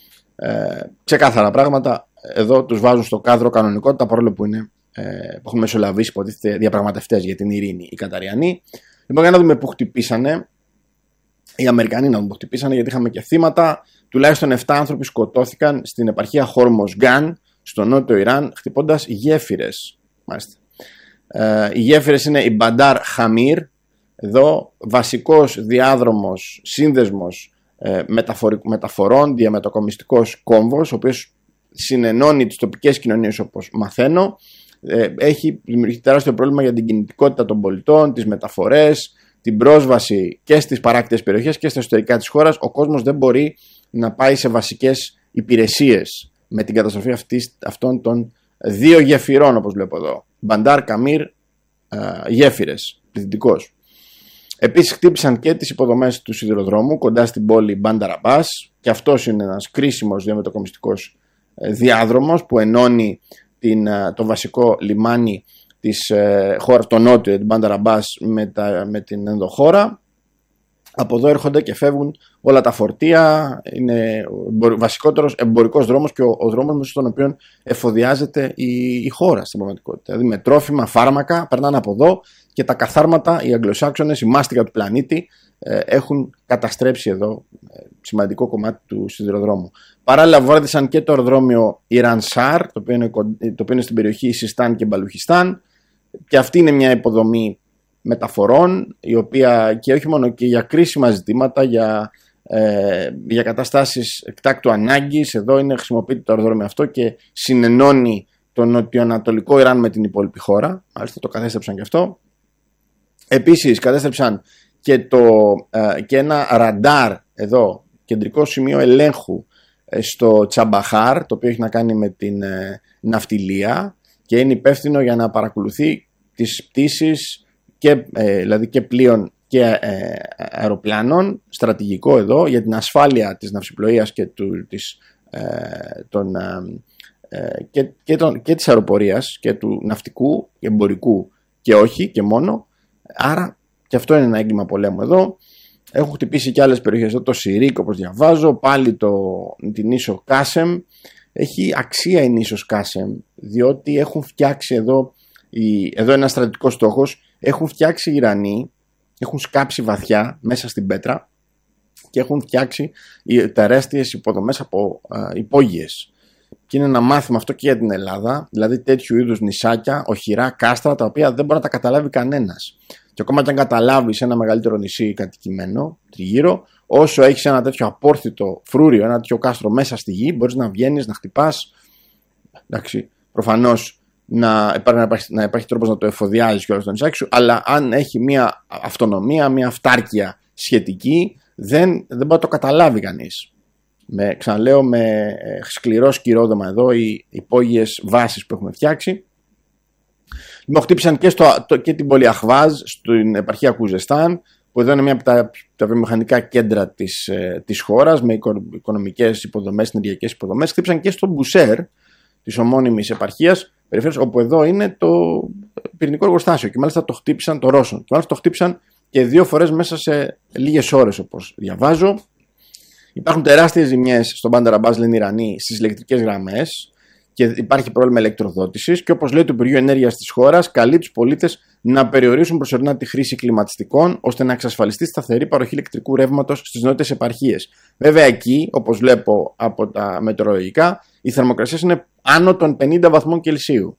Ε, ξεκάθαρα πράγματα. Εδώ τους βάζουν στο κάδρο κανονικότητα, παρόλο που, είναι, ε, που έχουν μεσολαβήσει υποτίθεται διαπραγματευτές για την ειρήνη οι Καταριανοί. Λοιπόν, για να δούμε που χτυπήσανε. Οι Αμερικανοί να δούμε που χτυπήσανε, γιατί είχαμε και θύματα. Τουλάχιστον επτά άνθρωποι σκοτώθηκαν στην επαρχία Χόρμοζγκάν, στο νότιο Ιράν, χτυπώντας γέφυρες. Μάλιστα. Ε, οι γέφυρες είναι η Μπαντάρ Χαμίρ, εδώ βασικός διάδρομος, σύνδεσμος ε, μεταφορών, διαμετακομιστικός κόμβος, ο οποίος συνενώνει τις τοπικές κοινωνίες, όπως μαθαίνω. Ε, έχει δημιουργήσει τεράστιο πρόβλημα για την κινητικότητα των πολιτών, τις μεταφορές, την πρόσβαση και στις παράκτητες περιοχές και στα εσωτερικά της χώρας. Ο κόσμος δεν μπορεί να πάει σε βασικές υπηρεσίες με την καταστροφή αυτής, αυτών των δύο γεφυρών, όπως βλέπω εδώ. Μπαντάρ Καμίρ ε, γέφυρες, πληθυντικός. Επίσης χτύπησαν και τις υποδομές του σιδηροδρόμου κοντά στην πόλη Μπάνταρ Αμπάς, και αυτός είναι ένας κρίσιμος διαμετακομιστικός ε, διάδρομος που ενώνει την, ε, το βασικό λιμάνι της ε, χώρας, το νότιο, την Μπάνταρ Αμπάς, με, με την ενδοχώρα. Από εδώ έρχονται και φεύγουν όλα τα φορτία. Είναι ο βασικότερος εμπορικός δρόμος και ο, ο δρόμος μέσα στον οποίο εφοδιάζεται η, η χώρα στην πραγματικότητα. Δηλαδή με τρόφιμα, φάρμακα περνάνε από εδώ, και τα καθάρματα, οι Αγγλοσάξονες, η μάστιγα του πλανήτη ε, έχουν καταστρέψει εδώ ε, σημαντικό κομμάτι του σιδηροδρόμου. Παράλληλα βάρδισαν και το αεροδρόμιο Ιράν-Σάρ, το οποίο είναι, το οποίο είναι στην περιοχή Sistan και Μπαλουχιστάν, και αυτή είναι μια υποδομή μεταφορών, η οποία και όχι μόνο και για κρίσιμα ζητήματα, για, ε, για καταστάσεις εκτάκτου ανάγκης. Εδώ είναι χρησιμοποιείται το αεροδρόμιο αυτό και συνενώνει το νοτιοανατολικό Ιράν με την υπόλοιπη χώρα. Μάλιστα το κατέστρεψαν και αυτό. Επίσης κατέστρεψαν και, το, ε, και ένα ραντάρ εδώ, κεντρικό σημείο ελέγχου ε, στο Τσαμπαχάρ, το οποίο έχει να κάνει με την ε, ναυτιλία και είναι υπεύθυνο για να παρακολουθεί τις πτήσεις και, ε, δηλαδή και πλοίων και ε, αεροπλάνων, στρατηγικό εδώ για την ασφάλεια της ναυσιπλοείας και, του, της, ε, των, ε, και, και, των, και της αεροπορίας και του ναυτικού, εμπορικού και όχι και μόνο. Άρα και αυτό είναι ένα έγκλημα πολέμου εδώ. Έχουν χτυπήσει και άλλες περιοχές εδώ, το Σιρίκ όπως διαβάζω, πάλι το, την ίσο Κάσεμ. Έχει αξία η νήσος Κάσεμ, διότι έχουν φτιάξει εδώ, η, εδώ ένα στρατιωτικό στόχος, έχουν φτιάξει οι Ιρανοί, έχουν σκάψει βαθιά μέσα στην πέτρα και έχουν φτιάξει τεράστιες υποδομές από α, υπόγειες. Και είναι ένα μάθημα αυτό και για την Ελλάδα, δηλαδή τέτοιου είδους νησάκια, οχυρά, κάστρα, τα οποία δεν μπορεί να τα καταλάβει κανένας. Και ακόμα και αν καταλάβεις ένα μεγαλύτερο νησί κατοικημένο τριγύρω, όσο έχεις ένα τέτοιο απόρθητο φρούριο, ένα τέτοιο κάστρο μέσα στη γη, μπορείς να βγαίνεις, να χτυπάς. Εντάξει, προφανώς να υπάρχει, να υπάρχει τρόπος να το εφοδιάζεις και όλο στο νησάκι σου, αλλά αν έχει μια αυτονομία, μια αυτάρκεια σχετική, δεν, δεν μπορεί να το καταλάβει κανείς. Με, ξαναλέω, με σκληρό σκυρόδεμα εδώ, οι υπόγειες βάσεις που έχουμε φτιάξει. Λοιπόν, χτύπησαν και, στο, το, και την πόλη Αχβάζ, στην επαρχία Κουζεστάν, που εδώ είναι μια από τα, τα βιομηχανικά κέντρα της, ε, της χώρας, με οικονομικές υποδομές, ενεργειακές υποδομές. Χτύπησαν και στο Μπουσέρ, της ομώνυμης επαρχίας, περιφέρειας, όπου εδώ είναι το πυρηνικό εργοστάσιο. Και μάλιστα το χτύπησαν, το Ρώσον. Και μάλιστα το χτύπησαν και δύο φορές μέσα σε λίγες ώρες, όπως διαβάζω. Υπάρχουν τεράστιες ζημιές στον Μπάνταρ Αμπάς, λένε οι Ιρανοί, στις ηλεκτρικές γραμμές και υπάρχει πρόβλημα ηλεκτροδότησης. Και όπως λέει το Υπουργείο Ενέργειας της χώρας, καλεί τους πολίτες να περιορίσουν προσωρινά τη χρήση κλιματιστικών ώστε να εξασφαλιστεί σταθερή παροχή ηλεκτρικού ρεύματος στις νότιες επαρχίες. Βέβαια, εκεί, όπως βλέπω από τα μετεωρολογικά, οι θερμοκρασίες είναι άνω των πενήντα βαθμών Κελσίου.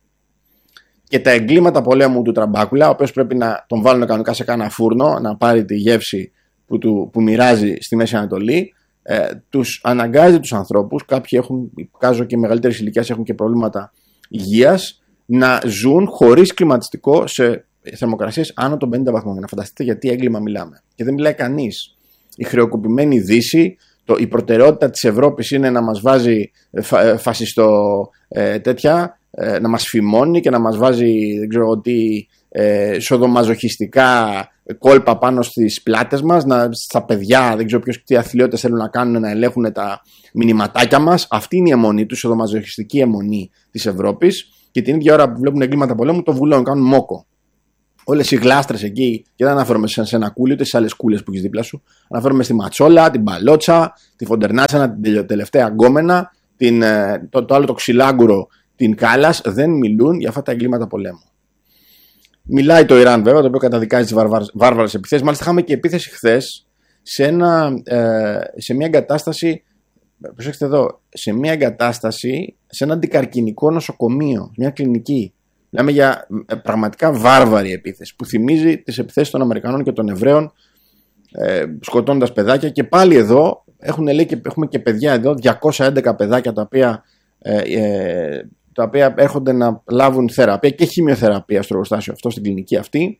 Και τα εγκλήματα πολέμου του Τραμπάκουλα, ο οποίος πρέπει να τον βάλουν κανονικά σε κάνα φούρνο, να πάρει τη γεύση που, του, που μοιράζει στη Μέση Ανατολή. Ε, τους αναγκάζει τους ανθρώπους, κάποιοι έχουν, κάζω και μεγαλύτερης ηλικίας, έχουν και προβλήματα υγείας, να ζουν χωρίς κλιματιστικό σε θερμοκρασίες άνω των πενήντα βαθμών. Για να φανταστείτε γιατί έγκλημα μιλάμε. Και δεν μιλάει κανείς. Η χρεοκοπημένη Δύση, το, η προτεραιότητα της Ευρώπης είναι να μας βάζει φα, φασιστο ε, τέτοια, ε, να μας φημώνει και να μας βάζει δεν ξέρω τι ε, σοδομαζοχιστικά κόλπα πάνω στις πλάτες μας, να, στα παιδιά, δεν ξέρω ποιος τι αθλειώτες θέλουν να κάνουν, να ελέγχουν τα μηνυματάκια μας. Αυτή είναι η αιμονή του, η σοδομαζοχιστική αιμονή της Ευρώπης, και την ίδια ώρα που βλέπουν εγκλήματα πολέμου το βουλώνουν, κάνουν μόκο. Όλες οι γλάστρες εκεί, και δεν αναφέρομαι σε ένα κούλι, ούτε στις άλλες κούλες που έχεις δίπλα σου. Αναφέρομαι στη Ματσόλα, την Παλότσα, τη Φοντερνάτσανα, την τελευταία Γκόμενα, την, το, το άλλο το ξυλάγκουρο, την Κάλλας. Δεν μιλούν για αυτά τα εγκλήματα πολέμου. Μιλάει το Ιράν, βέβαια, το οποίο καταδικάζει τις βάρβαρες επιθέσεις. Μάλιστα, είχαμε και επίθεση χθες σε, ένα, ε, σε μια εγκατάσταση. Προσέξτε εδώ, σε μια εγκατάσταση, σε ένα αντικαρκινικό νοσοκομείο, μια κλινική. Μιλάμε για πραγματικά βάρβαρη επίθεση που θυμίζει τις επιθέσεις των Αμερικανών και των Εβραίων, ε, σκοτώνοντας παιδάκια. Και πάλι εδώ έχουν, λέει, και, έχουμε και παιδιά εδώ, διακόσια έντεκα παιδάκια τα οποία, ε, ε, τα οποία έρχονται να λάβουν θεραπεία και χημειοθεραπεία στο εργοστάσιο αυτό, στην κλινική αυτή.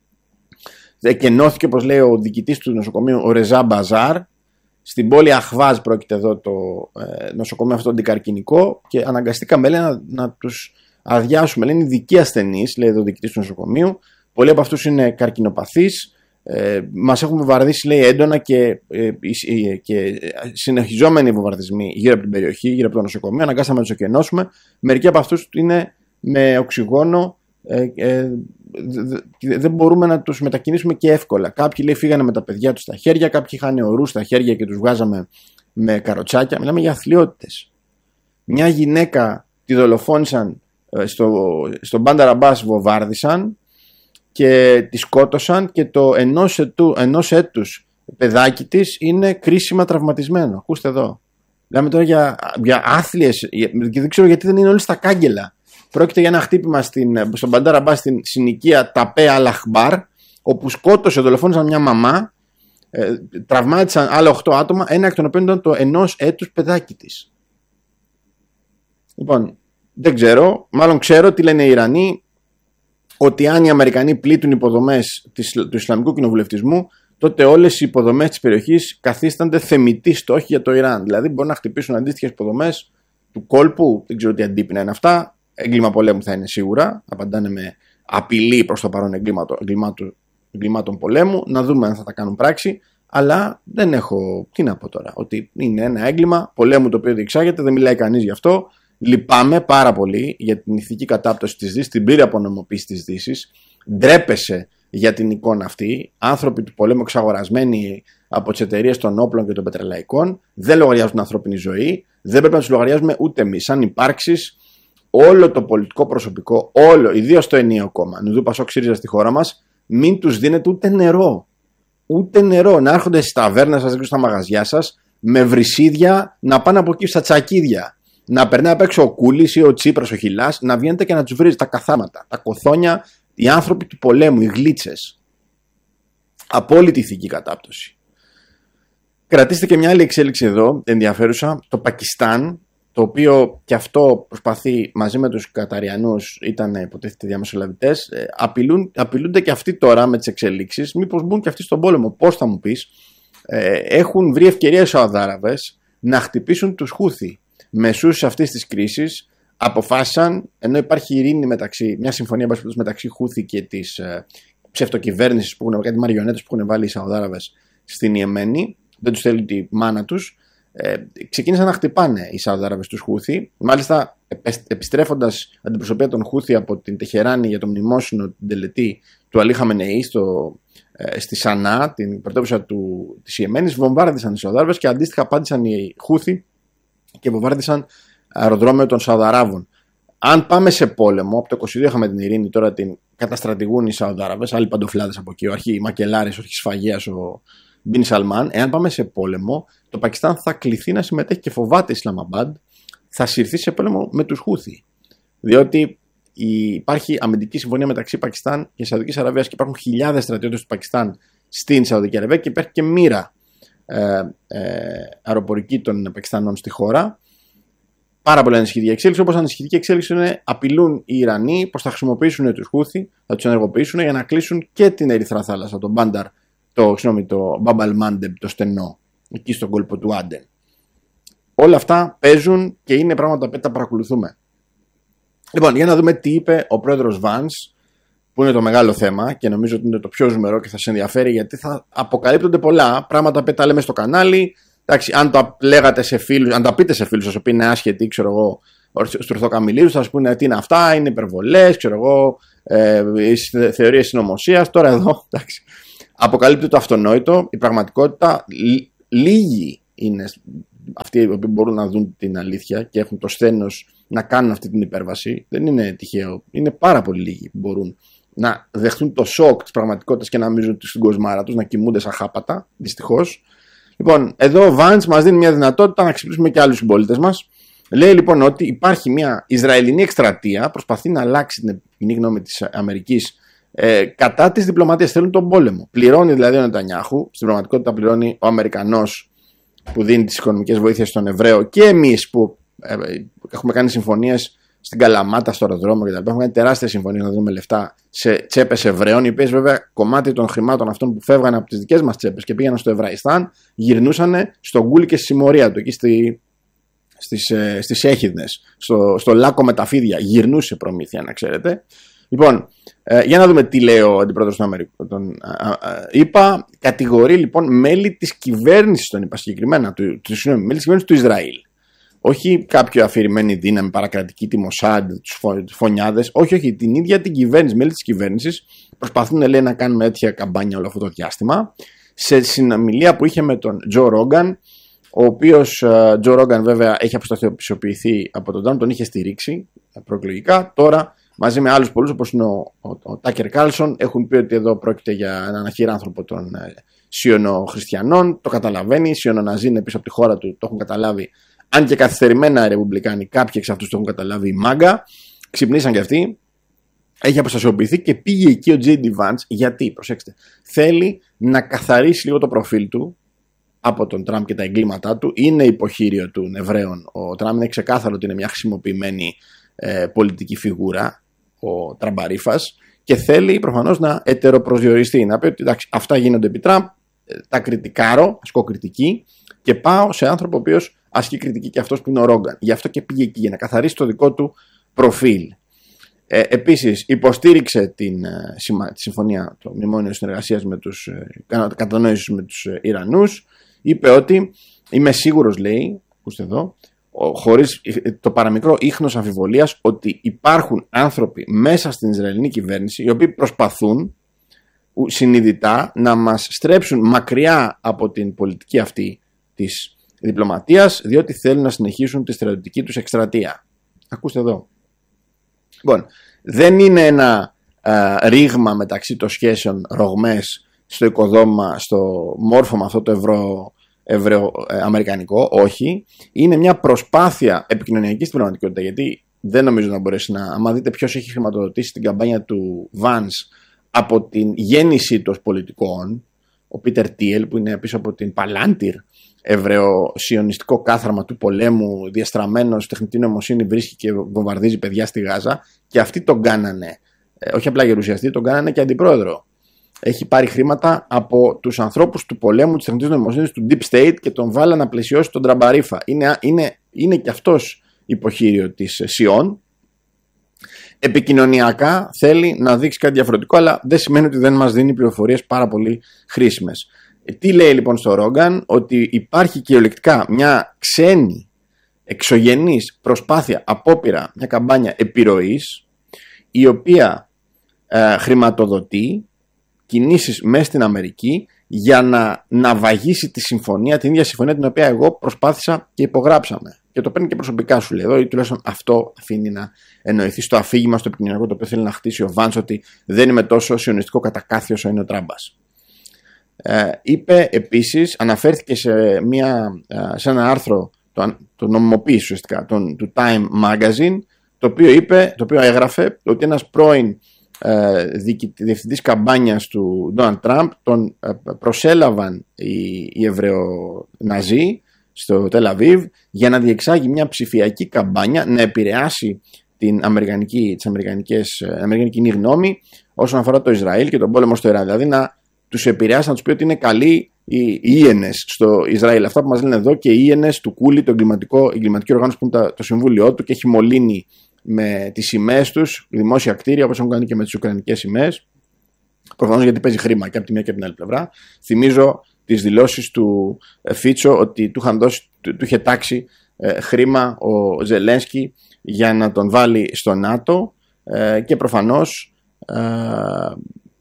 Εκενώθηκε, όπως λέει ο διοικητής του νοσοκομείου, ο Ρεζά Μπαζάρ. Στην πόλη Αχβάζ πρόκειται εδώ το ε, νοσοκομείο αυτό αντικαρκινικό, και αναγκαστήκαμε, λέει, να, να τους αδειάσουμε. Λέει, είναι ειδικοί ασθενείς, λέει εδώ ο διοικητής του νοσοκομείου. Πολλοί από αυτούς είναι καρκινοπαθείς. Ε, μας έχουν βομβαρδίσει, λέει, έντονα και, ε, ε, και συνεχιζόμενοι βομβαρδισμοί γύρω από την περιοχή, γύρω από το νοσοκομείο. Αναγκάσαμε να τους εκενώσουμε. Μερικοί από αυτούς είναι με οξυγόνο. Ε, ε, δεν μπορούμε να τους μετακινήσουμε και εύκολα. Κάποιοι, λέει, φύγανε με τα παιδιά τους στα χέρια, κάποιοι είχαν ορούς στα χέρια και τους βγάζαμε με καροτσάκια. Μιλάμε για αθλιότητες. Μια γυναίκα τη δολοφόνησαν στο, στο Μπάνταρ Αμπάς, βομβάρδισαν και τη σκότωσαν, και το ενός, ετού, ενός έτους παιδάκι της είναι κρίσιμα τραυματισμένο. Ακούστε εδώ. Μιλάμε τώρα για, για άθλιες, και δεν ξέρω γιατί δεν είναι όλοι στα κάγκελα. Πρόκειται για ένα χτύπημα στην, στον Μπαντάρ Αμπάς, στην συνοικία Ταπέ Αλαχμπάρ, όπου σκότωσε, δολοφόνησαν μια μαμά, ε, τραυμάτισαν άλλα οκτώ άτομα, ένα εκ των οποίων ήταν το ενός έτους παιδάκι της. Λοιπόν, δεν ξέρω, μάλλον ξέρω τι λένε οι Ιρανοί, ότι αν οι Αμερικανοί πλήττουν υποδομές του Ισλαμικού κοινοβουλευτισμού, τότε όλες οι υποδομές της περιοχής καθίστανται θεμητοί στόχοι για το Ιράν. Δηλαδή, μπορούν να χτυπήσουν αντίστοιχες υποδομές του κόλπου, δεν ξέρω τι αντίπεινα είναι αυτά. Έγκλημα πολέμου θα είναι σίγουρα. Απαντάνε με απειλή προς το παρόν εγκλημάτων πολέμου. Να δούμε αν θα τα κάνουν πράξη. Αλλά δεν έχω. Τι να πω τώρα. Ότι είναι ένα έγκλημα πολέμου το οποίο διεξάγεται. Δεν μιλάει κανείς γι' αυτό. Λυπάμαι πάρα πολύ για την ηθική κατάπτωση της Δύσης, την πλήρη απονομοποίηση της Δύσης. Ντρέπεσαι για την εικόνα αυτή. Άνθρωποι του πολέμου εξαγορασμένοι από τις εταιρείες των όπλων και των πετρελαϊκών δεν λογαριάζουν την ανθρώπινη ζωή. Δεν πρέπει να τους λογαριάζουμε ούτε εμείς. Αν υπάρξεις, όλο το πολιτικό προσωπικό, όλο, ιδίως το ενιαίο κόμμα, Νουδού Πασόκ ΣΥΡΙΖΑ στη χώρα μας, μην τους δίνετε ούτε νερό. Ούτε νερό. Να έρχονται στις ταβέρνες σας, στα μαγαζιά σας, με βρυσίδια, να πάνε από εκεί στα τσακίδια. Να περνάει απ' έξω ο Κούλης ή ο Τσίπρας, ο Χιλάς, να βγαίνετε και να τους βρίζει τα καθάματα, τα κοθόνια, οι άνθρωποι του πολέμου, οι γλίτσες. Απόλυτη ηθική κατάπτωση. Κρατήστε και μια άλλη εξέλιξη εδώ, ενδιαφέρουσα, το Πακιστάν, το οποίο και αυτό προσπαθεί μαζί με τους Καταριανούς, ήταν υποτίθεται διαμεσολαβητές, απειλούν, απειλούνται και αυτοί τώρα με τις εξελίξεις, μήπως μπουν και αυτοί στον πόλεμο. Πώς θα μου πεις? Ε, έχουν βρει ευκαιρία οι Σαουδάραβες να χτυπήσουν τους Χούθι. Μεσούς αυτής της κρίσης αποφάσισαν, ενώ υπάρχει ειρήνη μεταξύ, μια συμφωνία μεταξύ Χούθι και της ε, ψευτοκυβέρνησης, που έχουν, κάτι μαριονέτες που έχουν βάλει οι Σαουδάραβες στην Ιεμένη, δεν τους θέλει τη μάνα τους, ε, ξεκίνησαν να χτυπάνε οι Σαουδάραβες τους Χούθι. Μάλιστα, επιστρέφοντας αντιπροσωπεία των Χούθι από την Τεχεράνη για το μνημόσυνο, την τελετή του Αλή Χαμενεή στο, ε, στη Σανά, την πρωτεύουσα του, της Ιεμένης, βομβάρδισαν οι Σαουδάραβες και αντίστοιχα απάντησαν οι Χούθι και βομβάρδισαν αεροδρόμιο των Σαουδαράβων. Αν πάμε σε πόλεμο, από το είκοσι δύο είχαμε την ειρήνη, τώρα την καταστρατηγούν οι Σαουδάραβες, άλλοι παντοφλάδες από εκεί, ο αρχή Μακελάρης, ο αρχισφαγέας, ο Μπιν Σαλμάν. Εάν πάμε σε πόλεμο, το Πακιστάν θα κληθεί να συμμετέχει και φοβάται Ισλαμαμπάντ, θα συρθεί σε πόλεμο με τους Χούθι. Διότι υπάρχει αμυντική συμφωνία μεταξύ Πακιστάν και Σαουδικής Αραβίας και υπάρχουν χιλιάδες στρατιώτες του Πακιστάν στην Σαουδική Αραβία και υπάρχει και μοίρα ε, ε, αεροπορική των Πακιστανών στη χώρα. Πάρα πολύ ανησυχητική εξέλιξη. Όπως ανησυχητική εξέλιξη είναι, απειλούν οι Ιρανοί πως θα χρησιμοποιήσουν τους Χούθι, θα τους ενεργοποιήσουν για να κλείσουν και την Ερυθρά Θάλασσα, τον Μπάνταρ, το, συγνώμη, το Μπαμπαλ Μάντεμ, το στενό, εκεί στον κόλπο του Άντεν. Όλα αυτά παίζουν και είναι πράγματα που τα παρακολουθούμε. Λοιπόν, για να δούμε τι είπε ο πρόεδρος Βάνς που είναι το μεγάλο θέμα και νομίζω ότι είναι το πιο ζουμερό και θα σε ενδιαφέρει, γιατί θα αποκαλύπτονται πολλά πράγματα που τα λέμε στο κανάλι. Εντάξει, αν τα λέγατε σε φίλους, αν τα πείτε σε φίλους σας, οποίοι είναι άσχετοι, ξέρω εγώ, στους ορθοκαμιλίους, θα σας πούνε τι είναι αυτά, είναι υπερβολές, ξέρω εγώ, ε, θεωρίες συνωμοσίας. Τώρα εδώ, εντάξει, αποκαλύπτει το αυτονόητο, η πραγματικότητα. Λίγοι είναι αυτοί που μπορούν να δουν την αλήθεια και έχουν το σθένος να κάνουν αυτή την υπέρβαση. Δεν είναι τυχαίο. Είναι πάρα πολύ λίγοι που μπορούν να δεχτούν το σοκ της πραγματικότητας και να νομίζουν στην κοσμάρα τους, να κοιμούνται σαν χάπατα, δυστυχώς. Λοιπόν, εδώ ο Vance μας δίνει μια δυνατότητα να ξυπνήσουμε και άλλους συμπολίτες μας. Λέει λοιπόν ότι υπάρχει μια Ισραηλινή εκστρατεία, προσπαθεί να αλλάξει την κοινή γνώμη της Αμερικής ε, κατά της διπλωματίας. Θέλουν τον πόλεμο. Πληρώνει δηλαδή ο Νετανιάχου, στην πραγματικότητα πληρώνει ο Αμερικανός που δίνει τις οικονομικές βοήθειες στον Εβραίο και εμείς που ε, έχουμε κάνει συμφωνίες στην Καλαμάτα, στο αεροδρόμιο κτλ. Έχουμε κάνει τεράστιες συμφωνίες να δίνουμε λεφτά σε τσέπες Εβραίων, οι οποίες βέβαια κομμάτι των χρημάτων αυτών που φεύγαν από τις δικές μας τσέπες και πήγαιναν στο Εβραϊστάν, γυρνούσαν στο Γκούλ και στη συμμορία του, εκεί στη, στις, ε, στις Έχιδνες, στο, στο Λάκκο με τα φίδια. Γυρνούσε προμήθεια, να ξέρετε. Λοιπόν, ε, για να δούμε τι λέει ο αντιπρόεδρος των Αμερικών. Είπα, κατηγορεί λοιπόν μέλη της κυβέρνησης των ΗΠΑ, συγκεκριμένα του, του, του, μέλη της κυβέρνησης του Ισραήλ. Όχι κάποιο αφηρημένη δύναμη παρακρατική, τη Μοσάντ, τους φωνιάδες. Όχι, όχι, την ίδια την κυβέρνηση, μέλη της κυβέρνησης προσπαθούν, λέει, να κάνουν τέτοια καμπάνια όλο αυτό το διάστημα. Σε συνομιλία που είχε με τον Τζο Ρόγκαν, ο οποίος Τζο Ρόγκαν βέβαια έχει αποστασιοποιηθεί από τον Τραμπ, τον είχε στηρίξει προεκλογικά. Τώρα μαζί με άλλους πολλούς όπως είναι ο, ο, ο Τάκερ Κάρλσον έχουν πει ότι εδώ πρόκειται για έναν αχυράνθρωπο των ε, Σιωνοχριστιανών. Το καταλαβαίνει, οι Σιωνοναζί είναι πίσω από τη χώρα του, το έχουν καταλάβει. Αν και καθυστερημένα οι Ρεπουμπλικάνοι, κάποιοι εξ αυτούς το έχουν καταλάβει, η Μάγκα, ξυπνήσαν και αυτοί. Έχει αποστασιοποιηθεί και πήγε εκεί ο τζέι ντι Vance. Γιατί, προσέξτε, θέλει να καθαρίσει λίγο το προφίλ του από τον Τραμπ και τα εγκλήματά του. Είναι υποχείριο των Εβραίων. Ο Τραμπ είναι ξεκάθαρο ότι είναι μια χρησιμοποιημένη ε, πολιτική φιγούρα, ο Τραμπαρίφας, και θέλει προφανώς να ετεροπροσδιοριστεί. Να πει ότι εντάξει, αυτά γίνονται επί Τραμπ, τα κριτικάρω, ασκώ κριτική και πάω σε άνθρωπο ο οποίος ασκεί κριτική και αυτός που είναι ο Ρόγκαν. Γι' αυτό και πήγε εκεί, για να καθαρίσει το δικό του προφίλ. Ε, επίσης, υποστήριξε την, ε, τη συμφωνία, το μνημόνιο συνεργασίας με τους ε, κατανόησης με τους ε, Ιρανούς. Είπε ότι είμαι σίγουρος, λέει, ακούστε εδώ, χωρίς το παραμικρό ίχνος αμφιβολίας, ότι υπάρχουν άνθρωποι μέσα στην Ισραηλινή κυβέρνηση οι οποίοι προσπαθούν συνειδητά να μας στρέψουν μακριά από την πολιτική αυτή της διπλωματίας, διότι θέλουν να συνεχίσουν τη στρατιωτική τους εκστρατεία. Ακούστε εδώ. Λοιπόν, δεν είναι ένα α, ρήγμα μεταξύ των σχέσεων ρογμές στο οικοδόμημα, στο μόρφωμα αυτό το ευρώ, ευρω-αμερικανικό, όχι. Είναι μια προσπάθεια επικοινωνιακή στην πραγματικότητα, γιατί δεν νομίζω να μπορέσει να... Άμα δείτε ποιος έχει χρηματοδοτήσει την καμπάνια του Vance από την γέννησή του ως πολιτικών, ο Πίτερ Τίελ, που είναι πίσω από την Παλάντιρ, ευρεοσιωνιστικό κάθαρμα του πολέμου, διαστραμμένος τεχνητή νοημοσύνη, βρίσκει και βομβαρδίζει παιδιά στη Γάζα, και αυτοί τον κάνανε, όχι απλά γερουσιαστή, τον κάνανε και αντιπρόεδρο. Έχει πάρει χρήματα από τους ανθρώπους του πολέμου, της τεχνητής νοημοσύνης, του Deep State, και τον βάλα να πλαισιώσει τον Τραμπαρίφα. Είναι, είναι, είναι και αυτός υποχείριο της Σιών. Επικοινωνιακά θέλει να δείξει κάτι διαφορετικό, αλλά δεν σημαίνει ότι δεν μας δίνει πληροφορίες πάρα πολύ χρήσιμες. Τι λέει λοιπόν στο Ρόγκαν? Ότι υπάρχει κυριολεκτικά μια ξένη εξωγενής προσπάθεια, απόπειρα, μια καμπάνια επιρροής, η οποία ε, χρηματοδοτεί κινήσεις μέσα στην Αμερική για να ναυαγίσει τη συμφωνία, την ίδια συμφωνία την οποία εγώ προσπάθησα και υπογράψαμε. Και το παίρνει και προσωπικά, σου λέει εδώ, ή τουλάχιστον αυτό αφήνει να εννοηθεί στο αφήγημα, στο επικοινωνιακό το οποίο θέλει να χτίσει ο Vance, ότι δεν είμαι τόσο σιωνιστικό κατακάθι όσο είναι ο Τράμπας. Ε, είπε επίσης, αναφέρθηκε σε, μια, σε ένα άρθρο, το, το νομιμοποίηση ουσιαστικά, τον, του Time Magazine, το οποίο είπε, το οποίο έγραφε ότι ένας πρώην ε, διευθυντής καμπάνιας του Donald Trump τον ε, προσέλαβαν οι, οι Εβραιοναζί στο Τελ Αβίβ για να διεξάγει μια ψηφιακή καμπάνια, να επηρεάσει την αμερικανική, τις αμερικανικές, αμερικανική κοινή γνώμη όσον αφορά το Ισραήλ και τον πόλεμο στο Ιράν. Δηλαδή να τους επηρεάσει, να τους πει ότι είναι καλοί οι Ίενες στο Ισραήλ. Αυτά που μας λένε εδώ, και οι Ίενες του Κούλι, το εγκληματικό, εγκληματική οργάνωση που είναι το συμβούλιο του και έχει μολύνει με τις σημαίες τους, δημόσια κτίρια, όπως έχουν κάνει και με τις ουκρανικές σημαίες. Προφανώς γιατί παίζει χρήμα και από τη μία και από την άλλη πλευρά. Θυμίζω τις δηλώσεις του Φίτσο ότι του, είχαν δώσει, του, του είχε τάξει ε, χρήμα ο Ζελένσκι για να τον βάλει στο ΝΑΤΟ ε, και προφανώς ε,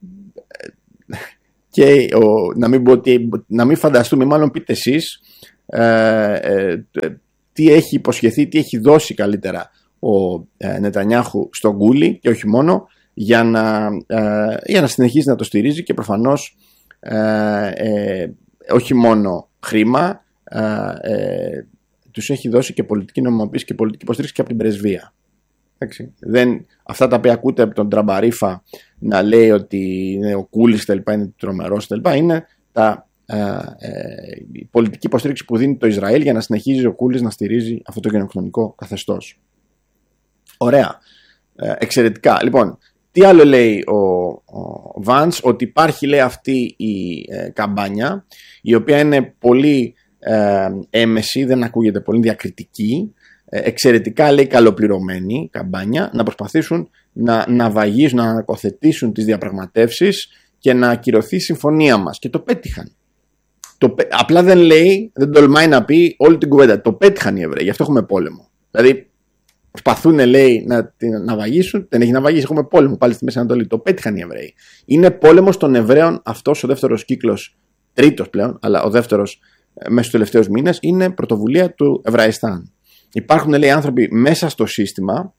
και ο, να, μην πω, να μην φανταστούμε, μάλλον πείτε εσείς ε, ε, τι έχει υποσχεθεί, τι έχει δώσει καλύτερα ο ε, Νετανιάχου στον Γκούλι και όχι μόνο, για να, ε, για να συνεχίσει να το στηρίζει και προφανώς ε, ε, όχι μόνο χρήμα, ε, ε, τους έχει δώσει και πολιτική νομιμοποίηση και πολιτική υποστήριξη και από την πρεσβεία. Εντάξει. Δεν, αυτά τα οποία ακούτε από τον Τραμπαρίφα να λέει ότι είναι ο Κούλης τα λοιπά, είναι τρομερός τα λοιπά, είναι τα, ε, ε, η πολιτική υποστήριξη που δίνει το Ισραήλ για να συνεχίζει ο Κούλης να στηρίζει αυτό το γενοκτονικό καθεστώς. Ωραία. Ε, εξαιρετικά. Λοιπόν, τι άλλο λέει ο, ο Βάνς, ότι υπάρχει, λέει, αυτή η ε, καμπάνια, η οποία είναι πολύ ε, έμεση, δεν ακούγεται πολύ, διακριτική, ε, εξαιρετικά, λέει, καλοπληρωμένη καμπάνια, να προσπαθήσουν να, να βαγίσουν, να ανακοθετήσουν τις διαπραγματεύσεις και να ακυρωθεί η συμφωνία μας. Και το πέτυχαν. Το, απλά δεν λέει, δεν τολμάει να πει όλη την κουβέντα. Το πέτυχαν οι Εβραίοι, γι' αυτό έχουμε πόλεμο. Δηλαδή, προσπαθούν, λέει, να, να βαγίσουν, δεν έχει να βαγίσει, έχουμε πόλεμο πάλι στη Μέση Ανατολή. Το πέτυχαν οι Εβραίοι. Είναι πόλεμος των Εβραίων αυτός ο δεύτερος κύκλος, τρίτος πλέον, αλλά ο δεύτερος μέσα στους τελευταίους μήνες, είναι πρωτοβουλία του Εβραϊστάν. Υπάρχουν, λέει, άνθρωποι μέσα στο σύστημα,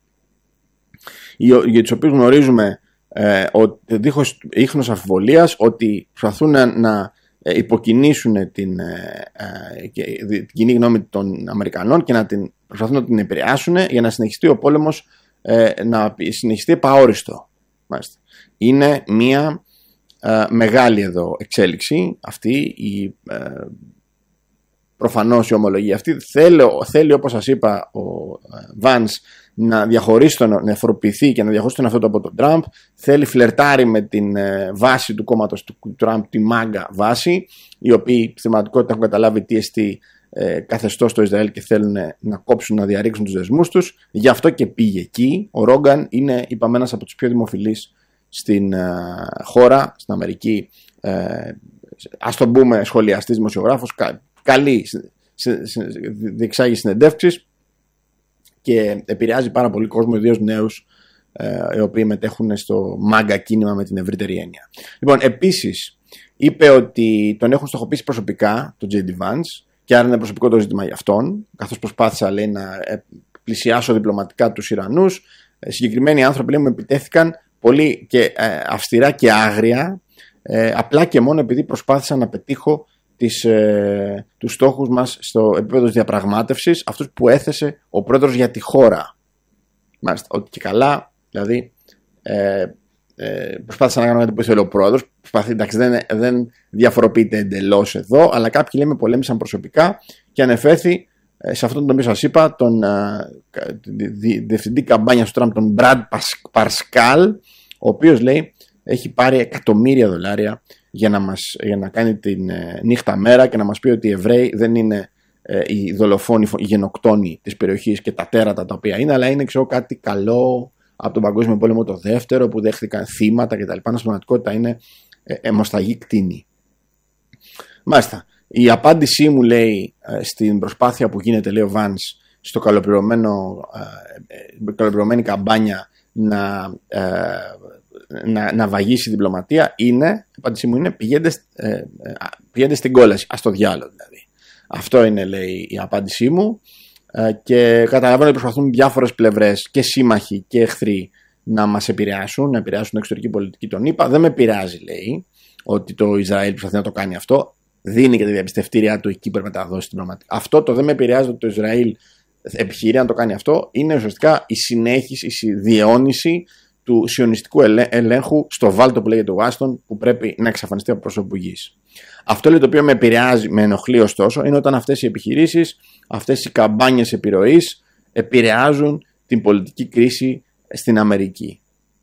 για τους οποίους γνωρίζουμε ε, ότι δίχως ίχνος αμφιβολίας ότι προσπαθούν να, να υποκινήσουν την, ε, ε, την κοινή γνώμη των Αμερικανών και να την προσπαθούν να την επηρεάσουν για να συνεχιστεί ο πόλεμος, ε, να συνεχιστεί επαόριστο. Μάλιστα. Είναι μια ε, μεγάλη εδώ εξέλιξη αυτή η ε, προφανώς η ομολογία αυτή. Θέλει, θέλει, όπως σας είπα, ο Βάνς να διαχωρίσει τον, να εφοροποιηθεί και να διαχωρίσει τον αυτό από τον Τραμπ. Θέλει, φλερτάρει με την ε, βάση του κόμματος του Τραμπ, τη μάγκα βάση, οι οποίοι στη θεματικότητα έχουν καταλάβει τι εστί ε, καθεστώς στο Ισραήλ και θέλουν να κόψουν, να διαρρήξουν τους δεσμούς τους. Γι' αυτό και πήγε εκεί. Ο Ρόγκαν είναι, είπαμε, ένας από τους πιο δημοφιλείς στην ε, χώρα, στην Αμερική, ε, ας το πούμε σχολιαστής, δημοσιογράφος, κα, καλή, διεξάγει συνεντεύξεις και επηρεάζει πάρα πολύ κόσμο, ιδίως νέους, ε, οι οποίοι μετέχουν στο μάγκα κίνημα με την ευρύτερη έννοια. Λοιπόν, επίσης είπε ότι τον έχουν στοχοποιήσει προσωπικά, τον τζέι ντι Vance, και άρα είναι προσωπικό το ζήτημα για αυτόν, καθώς προσπάθησα, λέει, να πλησιάσω διπλωματικά τους Ιρανούς. Ε, συγκεκριμένοι άνθρωποι, λέει, μου επιτέθηκαν πολύ και ε, αυστηρά και άγρια, ε, απλά και μόνο επειδή προσπάθησα να πετύχω τις, ε, τους στόχους μας στο επίπεδο της διαπραγμάτευσης, αυτούς που έθεσε ο πρόεδρος για τη χώρα. Μάλιστα, ότι και καλά, δηλαδή ε, ε, προσπάθησα να κάνω κάτι που ήθελε ο πρόεδρος. Εντάξει, δεν, δεν διαφοροποιείται εντελώς εδώ, αλλά κάποιοι, λέει, με πολέμησαν προσωπικά και ανεφέρθη ε, σε αυτόν τον οποίο σας είπα, τον ε, διευθυντή καμπάνια του Τραμπ, τον Μπραντ Παρσκάλ, ο οποίος, λέει, έχει πάρει εκατομμύρια δολάρια για να, μας, για να κάνει την ε, νύχτα μέρα και να μας πει ότι οι Εβραίοι δεν είναι ε, οι δολοφόνοι, οι γενοκτόνοι της περιοχής και τα τέρατα τα οποία είναι, αλλά είναι, ξέρω, κάτι καλό από τον Παγκόσμιο Πόλεμο το δεύτερο που δέχτηκαν θύματα κτλ. Στην πραγματικότητα είναι ε, αιμοσταγή κτίνη. Μάλιστα. Η απάντησή μου, λέει, ε, στην προσπάθεια που γίνεται, λέει ο Βάνς, στο καλοπληρωμένο, ε, καλοπληρωμένη καμπάνια να ε, Να, να βαγίσει η διπλωματία είναι, η απάντησή μου είναι, πηγαίνετε, ε, πηγαίνετε στην κόλαση, ας το διάλογο δηλαδή. Αυτό είναι, λέει, η απάντησή μου, ε, και καταλαβαίνω ότι προσπαθούν διάφορες πλευρές και σύμμαχοι και εχθροί να μας επηρεάσουν, να επηρεάσουν την εξωτερική πολιτική των ΗΠΑ. Δεν με πειράζει, λέει, ότι το Ισραήλ προσπαθεί να το κάνει αυτό. Δίνει και τη διαπιστευτήριά του εκεί που πρέπει να τα δώσει την πραγματική. Αυτό το δεν με πειράζει ότι το Ισραήλ επιχειρεί να το κάνει αυτό. Είναι ουσιαστικά η συνέχιση, η διαιώνιση του σιωνιστικού ελέγχου στο βάλτο που λέγεται Ουάσιγκτον, που πρέπει να εξαφανιστεί από πρόσωπο γης. Αυτό, λέει, το οποίο με επηρεάζει, με ενοχλεί ωστόσο, είναι όταν αυτές οι επιχειρήσεις, αυτές οι καμπάνιες επιρροής επηρεάζουν την πολιτική κρίση στην Αμερική.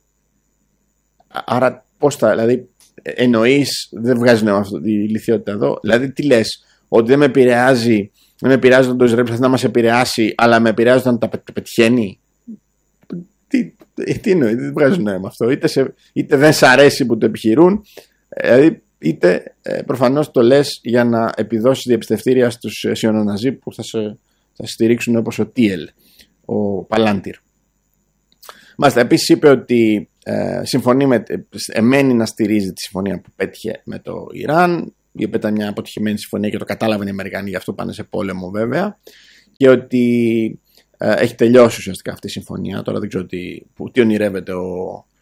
Άρα πώς θα, δηλαδή, εννοείς, δεν βγάζει νόημα αυτή η ηλιθιότητα εδώ, δηλαδή τι λες, ότι δεν με επηρεάζει, δεν με επηρεάζει όταν το Ισραήλ προσπαθεί να μας επηρεάσει, αλλά με επηρεάζει όταν τα πετυχαίνει. τι εννοεί, δεν βγάζει νόημα αυτό. Είτε, σε, είτε δεν σ' αρέσει που το επιχειρούν, δηλαδή, είτε ε, προφανώς το λες για να επιδώσεις διαπιστευτήρια στους σιωνοναζί που θα σε, θα σε στηρίξουν, όπως ο Τίελ, ο Παλάντιρ. Μάλιστα, επίσης είπε ότι ε, συμφωνεί με, εμένει να στηρίζει τη συμφωνία που πέτυχε με το Ιράν, η οποία ήταν μια αποτυχημένη συμφωνία και το κατάλαβαν οι Αμερικανοί, γι' αυτό πάνε σε πόλεμο βέβαια, και ότι ε, έχει τελειώσει ουσιαστικά αυτή η συμφωνία. Τώρα δεν ξέρω τι, που, τι ονειρεύεται ο,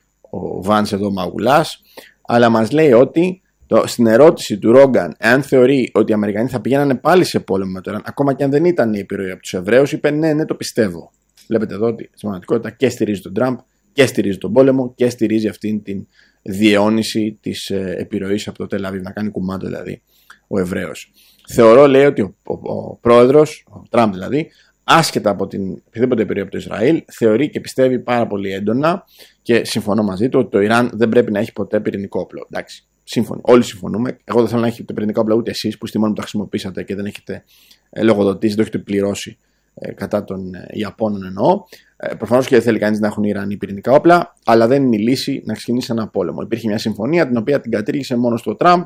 ο Βάνς εδώ, Μαγουλάς, αλλά μας λέει ότι το, στην ερώτηση του Ρόγκαν, εάν θεωρεί ότι οι Αμερικανοί θα πηγαίνανε πάλι σε πόλεμο με το Ιράν, ακόμα και αν δεν ήταν η επιρροή από τους Εβραίους, είπε ναι, ναι, το πιστεύω. Βλέπετε εδώ ότι στην πραγματικότητα και στηρίζει τον Τραμπ και στηρίζει τον πόλεμο και στηρίζει αυτήν την διαιώνιση της ε, επιρροής από το Τελ Αβίβ, να κάνει κουμάντο δηλαδή ο Εβραίος. Θεωρώ, λέει, ότι ο, ο, ο πρόεδρος, ο Τραμπ δηλαδή, άσχετα από την οποιαδήποτε επιρροή από το Ισραήλ, θεωρεί και πιστεύει πάρα πολύ έντονα, και συμφωνώ μαζί του, ότι το Ιράν δεν πρέπει να έχει ποτέ πυρηνικό όπλο. Εντάξει, σύμφωνοι, όλοι συμφωνούμε. Εγώ δεν θέλω να έχετε πυρηνικό όπλο ούτε εσείς, που στη μόνη που τα χρησιμοποίησατε και δεν έχετε ε, λογοδοτήσει, δεν έχετε πληρώσει ε, κατά των ε, Ιαπώνων εννοώ. Ε, Προφανώς και δεν θέλει κανείς να έχουν οι Ιρανοί πυρηνικά όπλα, αλλά δεν είναι η λύση να ξεκινήσει ένα πόλεμο. Υπήρχε μια συμφωνία την οποία την κατήργησε μόνος του ο Τραμπ.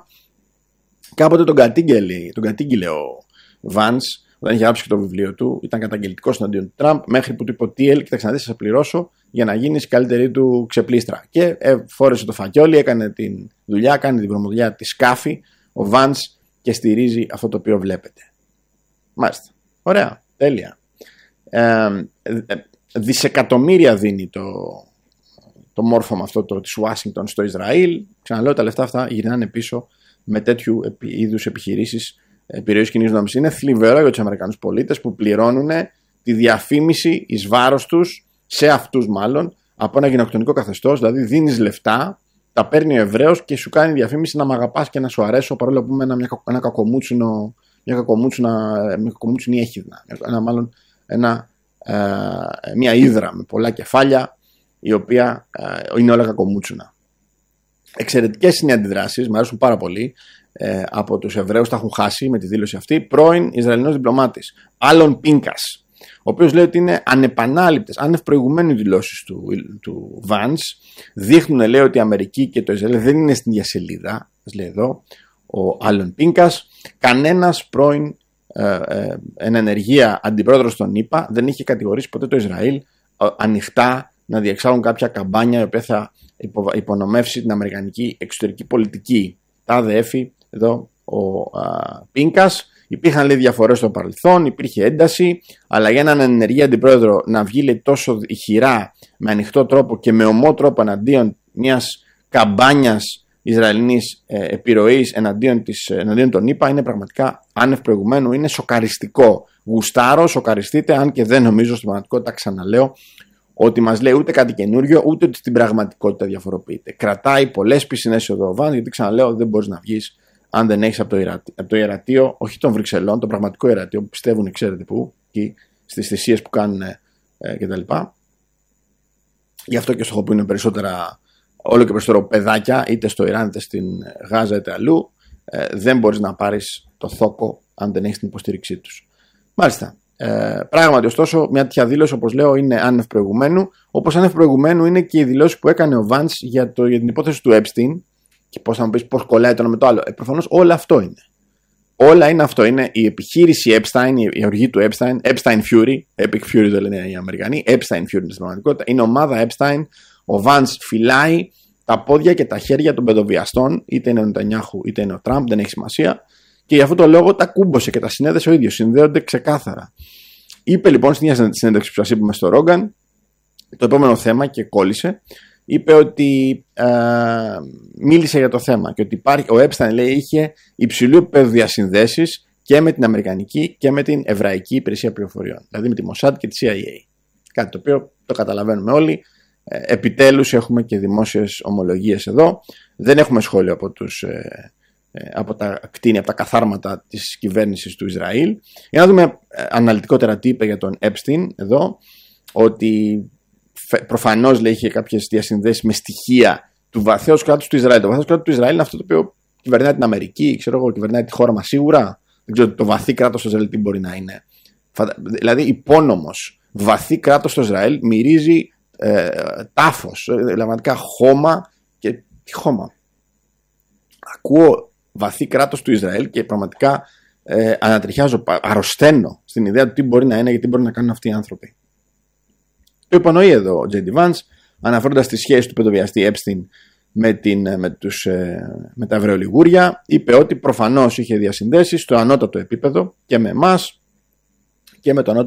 Κάποτε τον κατήγγελε, τον κατήγγειλε ο Βάνς, όταν είχε γράψει και το βιβλίο του, ήταν καταγγελτικός εναντίον του Τραμπ, μέχρι που του είπε ο Τίελ, κοίταξε να δεις, θα σε πληρώσω για να γίνεις καλύτερη του ξεπλήστρα. Και ε, φόρεσε το φακιόλι, έκανε τη δουλειά, κάνει την βρωμοδουλειά τη σκάφη, ο Βάνς, και στηρίζει αυτό το οποίο βλέπετε. Μάλιστα. Ωραία. Τέλεια. Ε, ε, δισεκατομμύρια δίνει το, το μόρφωμα αυτό το, της Ουάσιγκτον στο Ισραήλ. Ξαναλέω, τα λεφτά αυτά γυρνάνε πίσω με τέτοιου είδους επιχειρήσεις επιρροής κοινής νόμης. Είναι θλιβερό για τους Αμερικανούς πολίτες που πληρώνουν τη διαφήμιση εις βάρος τους, σε αυτούς μάλλον, από ένα γενοκτονικό καθεστώς. Δηλαδή δίνεις λεφτά, τα παίρνει ο Εβραίος και σου κάνει διαφήμιση να μ' αγαπάς και να σου αρέσω, παρόλο που είμαι ένα, μια, ένα κακομούτσινο, μια κακομούτσινα, μια κακομούτσινη έχιδνα. Ένα, μάλλον ένα, ε, μια ύδρα με πολλά κεφάλια, η οποία ε, είναι όλα κακομούτσινα. Εξαιρετικές είναι οι αντιδράσεις, μου αρέσουν πάρα πολύ. Ε, από τους Εβραίους, τα έχουν χάσει με τη δήλωση αυτή. Πρώην Ισραηλινός διπλωμάτης, Άλον Πίνκας, ο οποίος λέει ότι είναι ανεπανάληπτες, άνευ προηγουμένου δηλώσεις του, του Vance. Δείχνουν, λέει, ότι η Αμερική και το Ισραήλ δεν είναι στην ίδια σελίδα. Ας λέει εδώ ο Άλον Πίνκας. Κανένας πρώην ε, ε, εν ενεργεία αντιπρόεδρος των ΗΠΑ δεν είχε κατηγορήσει ποτέ το Ισραήλ ε, ανοιχτά να διεξάγουν κάποια καμπάνια η οποία θα υπονομεύσει την αμερικανική εξωτερική πολιτική. Τα αδέφη εδώ ο α, Πίνκας. Υπήρχαν, λέει, διαφορές στο παρελθόν, υπήρχε ένταση, αλλά για έναν ενεργή αντιπρόεδρο να βγει, λέει, τόσο ηχηρά, με ανοιχτό τρόπο και με ομό τρόπο εναντίον μιας καμπάνιας Ισραηλινής ε, επιρροής εναντίον, της, εναντίον των ΗΠΑ, είναι πραγματικά άνευ προηγουμένου, είναι σοκαριστικό. Γουστάρω, σοκαριστείτε, αν και δεν νομίζω στην πραγματικότητα, ξαναλέω, ότι μας λέει ούτε κάτι καινούριο, ούτε ότι στην πραγματικότητα διαφοροποιείται. Κρατάει πολλές πισινές εδώ ο Βαν, γιατί ξαναλέω, δεν μπορείς να βγεις αν δεν έχεις από το, ιερατή, από το ιερατείο, όχι των Βρυξελών, το πραγματικό ιερατείο που πιστεύουν, ξέρετε πού, εκεί στις θυσίες που κάνουν ε, κτλ. Γι' αυτό και στο έχω που είναι περισσότερα, όλο και περισσότερο παιδάκια, είτε στο Ιράν, είτε στην Γάζα, είτε αλλού, ε, δεν μπορείς να πάρεις το θόκο αν δεν έχεις την υποστήριξή τους. Μάλιστα. Ε, πράγματι, ωστόσο, μια τέτοια δήλωση, όπως λέω, είναι άνευ προηγουμένου. Όπως άνευ προηγουμένου είναι και η δηλώση που έκανε ο Vance για, για την υπόθεση του Epstein. Και πώς θα μου πεις, πώς κολλάει το ένα με το άλλο. Ε, προφανώς όλο αυτό είναι. Όλα είναι αυτό. Είναι η επιχείρηση Epstein, η οργή του Epstein, Epstein Fury, Epic Fury το λένε οι Αμερικανοί, Epstein Fury είναι στην πραγματικότητα. Είναι ομάδα Epstein. Ο Vance φυλάει τα πόδια και τα χέρια των παιδοβιαστών, είτε είναι ο Νετανιάχου είτε είναι ο Τραμπ, δεν έχει σημασία. Και για αυτό το λόγο τα κούμπωσε και τα συνέδεσε ο ίδιος. Συνδέονται ξεκάθαρα. Είπε λοιπόν στην ίδια συνέντευξη που σας είπαμε στο Ρόγκαν, το επόμενο θέμα και κόλλησε. Είπε ότι ε, μίλησε για το θέμα και ότι υπάρχει, ο Epstein, λέει, είχε υψηλού επίπεδου διασυνδέσεις και με την Αμερικανική και με την Εβραϊκή Υπηρεσία Πληροφοριών, δηλαδή με τη Mossad και τη σι άι έι. Κάτι το οποίο το καταλαβαίνουμε όλοι. Ε, επιτέλους έχουμε και δημόσιες ομολογίες εδώ. Δεν έχουμε σχόλιο από, τους, ε, ε, από τα κτίνια, από τα καθάρματα της κυβέρνησης του Ισραήλ. Για να δούμε ε, αναλυτικότερα τι είπε για τον Epstein εδώ, ότι προφανώς, λέει, είχε κάποιες διασυνδέσεις με στοιχεία του βαθέως κράτους του Ισραήλ. Το βαθέως κράτος του Ισραήλ είναι αυτό το οποίο κυβερνάει την Αμερική, ξέρω εγώ, κυβερνάει τη χώρα μας σίγουρα. Δεν ξέρω το βαθύ κράτος του Ισραήλ τι μπορεί να είναι. Δηλαδή, υπόνομος βαθύ κράτος του Ισραήλ μυρίζει ε, τάφος, πραγματικά χώμα και τι χώμα. Ακούω βαθύ κράτος του Ισραήλ και πραγματικά ε, ανατριχιάζω, αρρωσταίνω στην ιδέα του τι μπορεί να είναι και τι μπορεί να κάνουν αυτοί οι άνθρωποι. Το υπονοεί εδώ ο τζέι ντι Vance, αναφέροντας τη σχέση του παιδοβιαστή Epstein με, την, με, τους, με τα Εβραιολιγούρια. Είπε ότι προφανώς είχε διασυνδέσεις στο ανώτατο επίπεδο και με εμάς και με το ανώτατο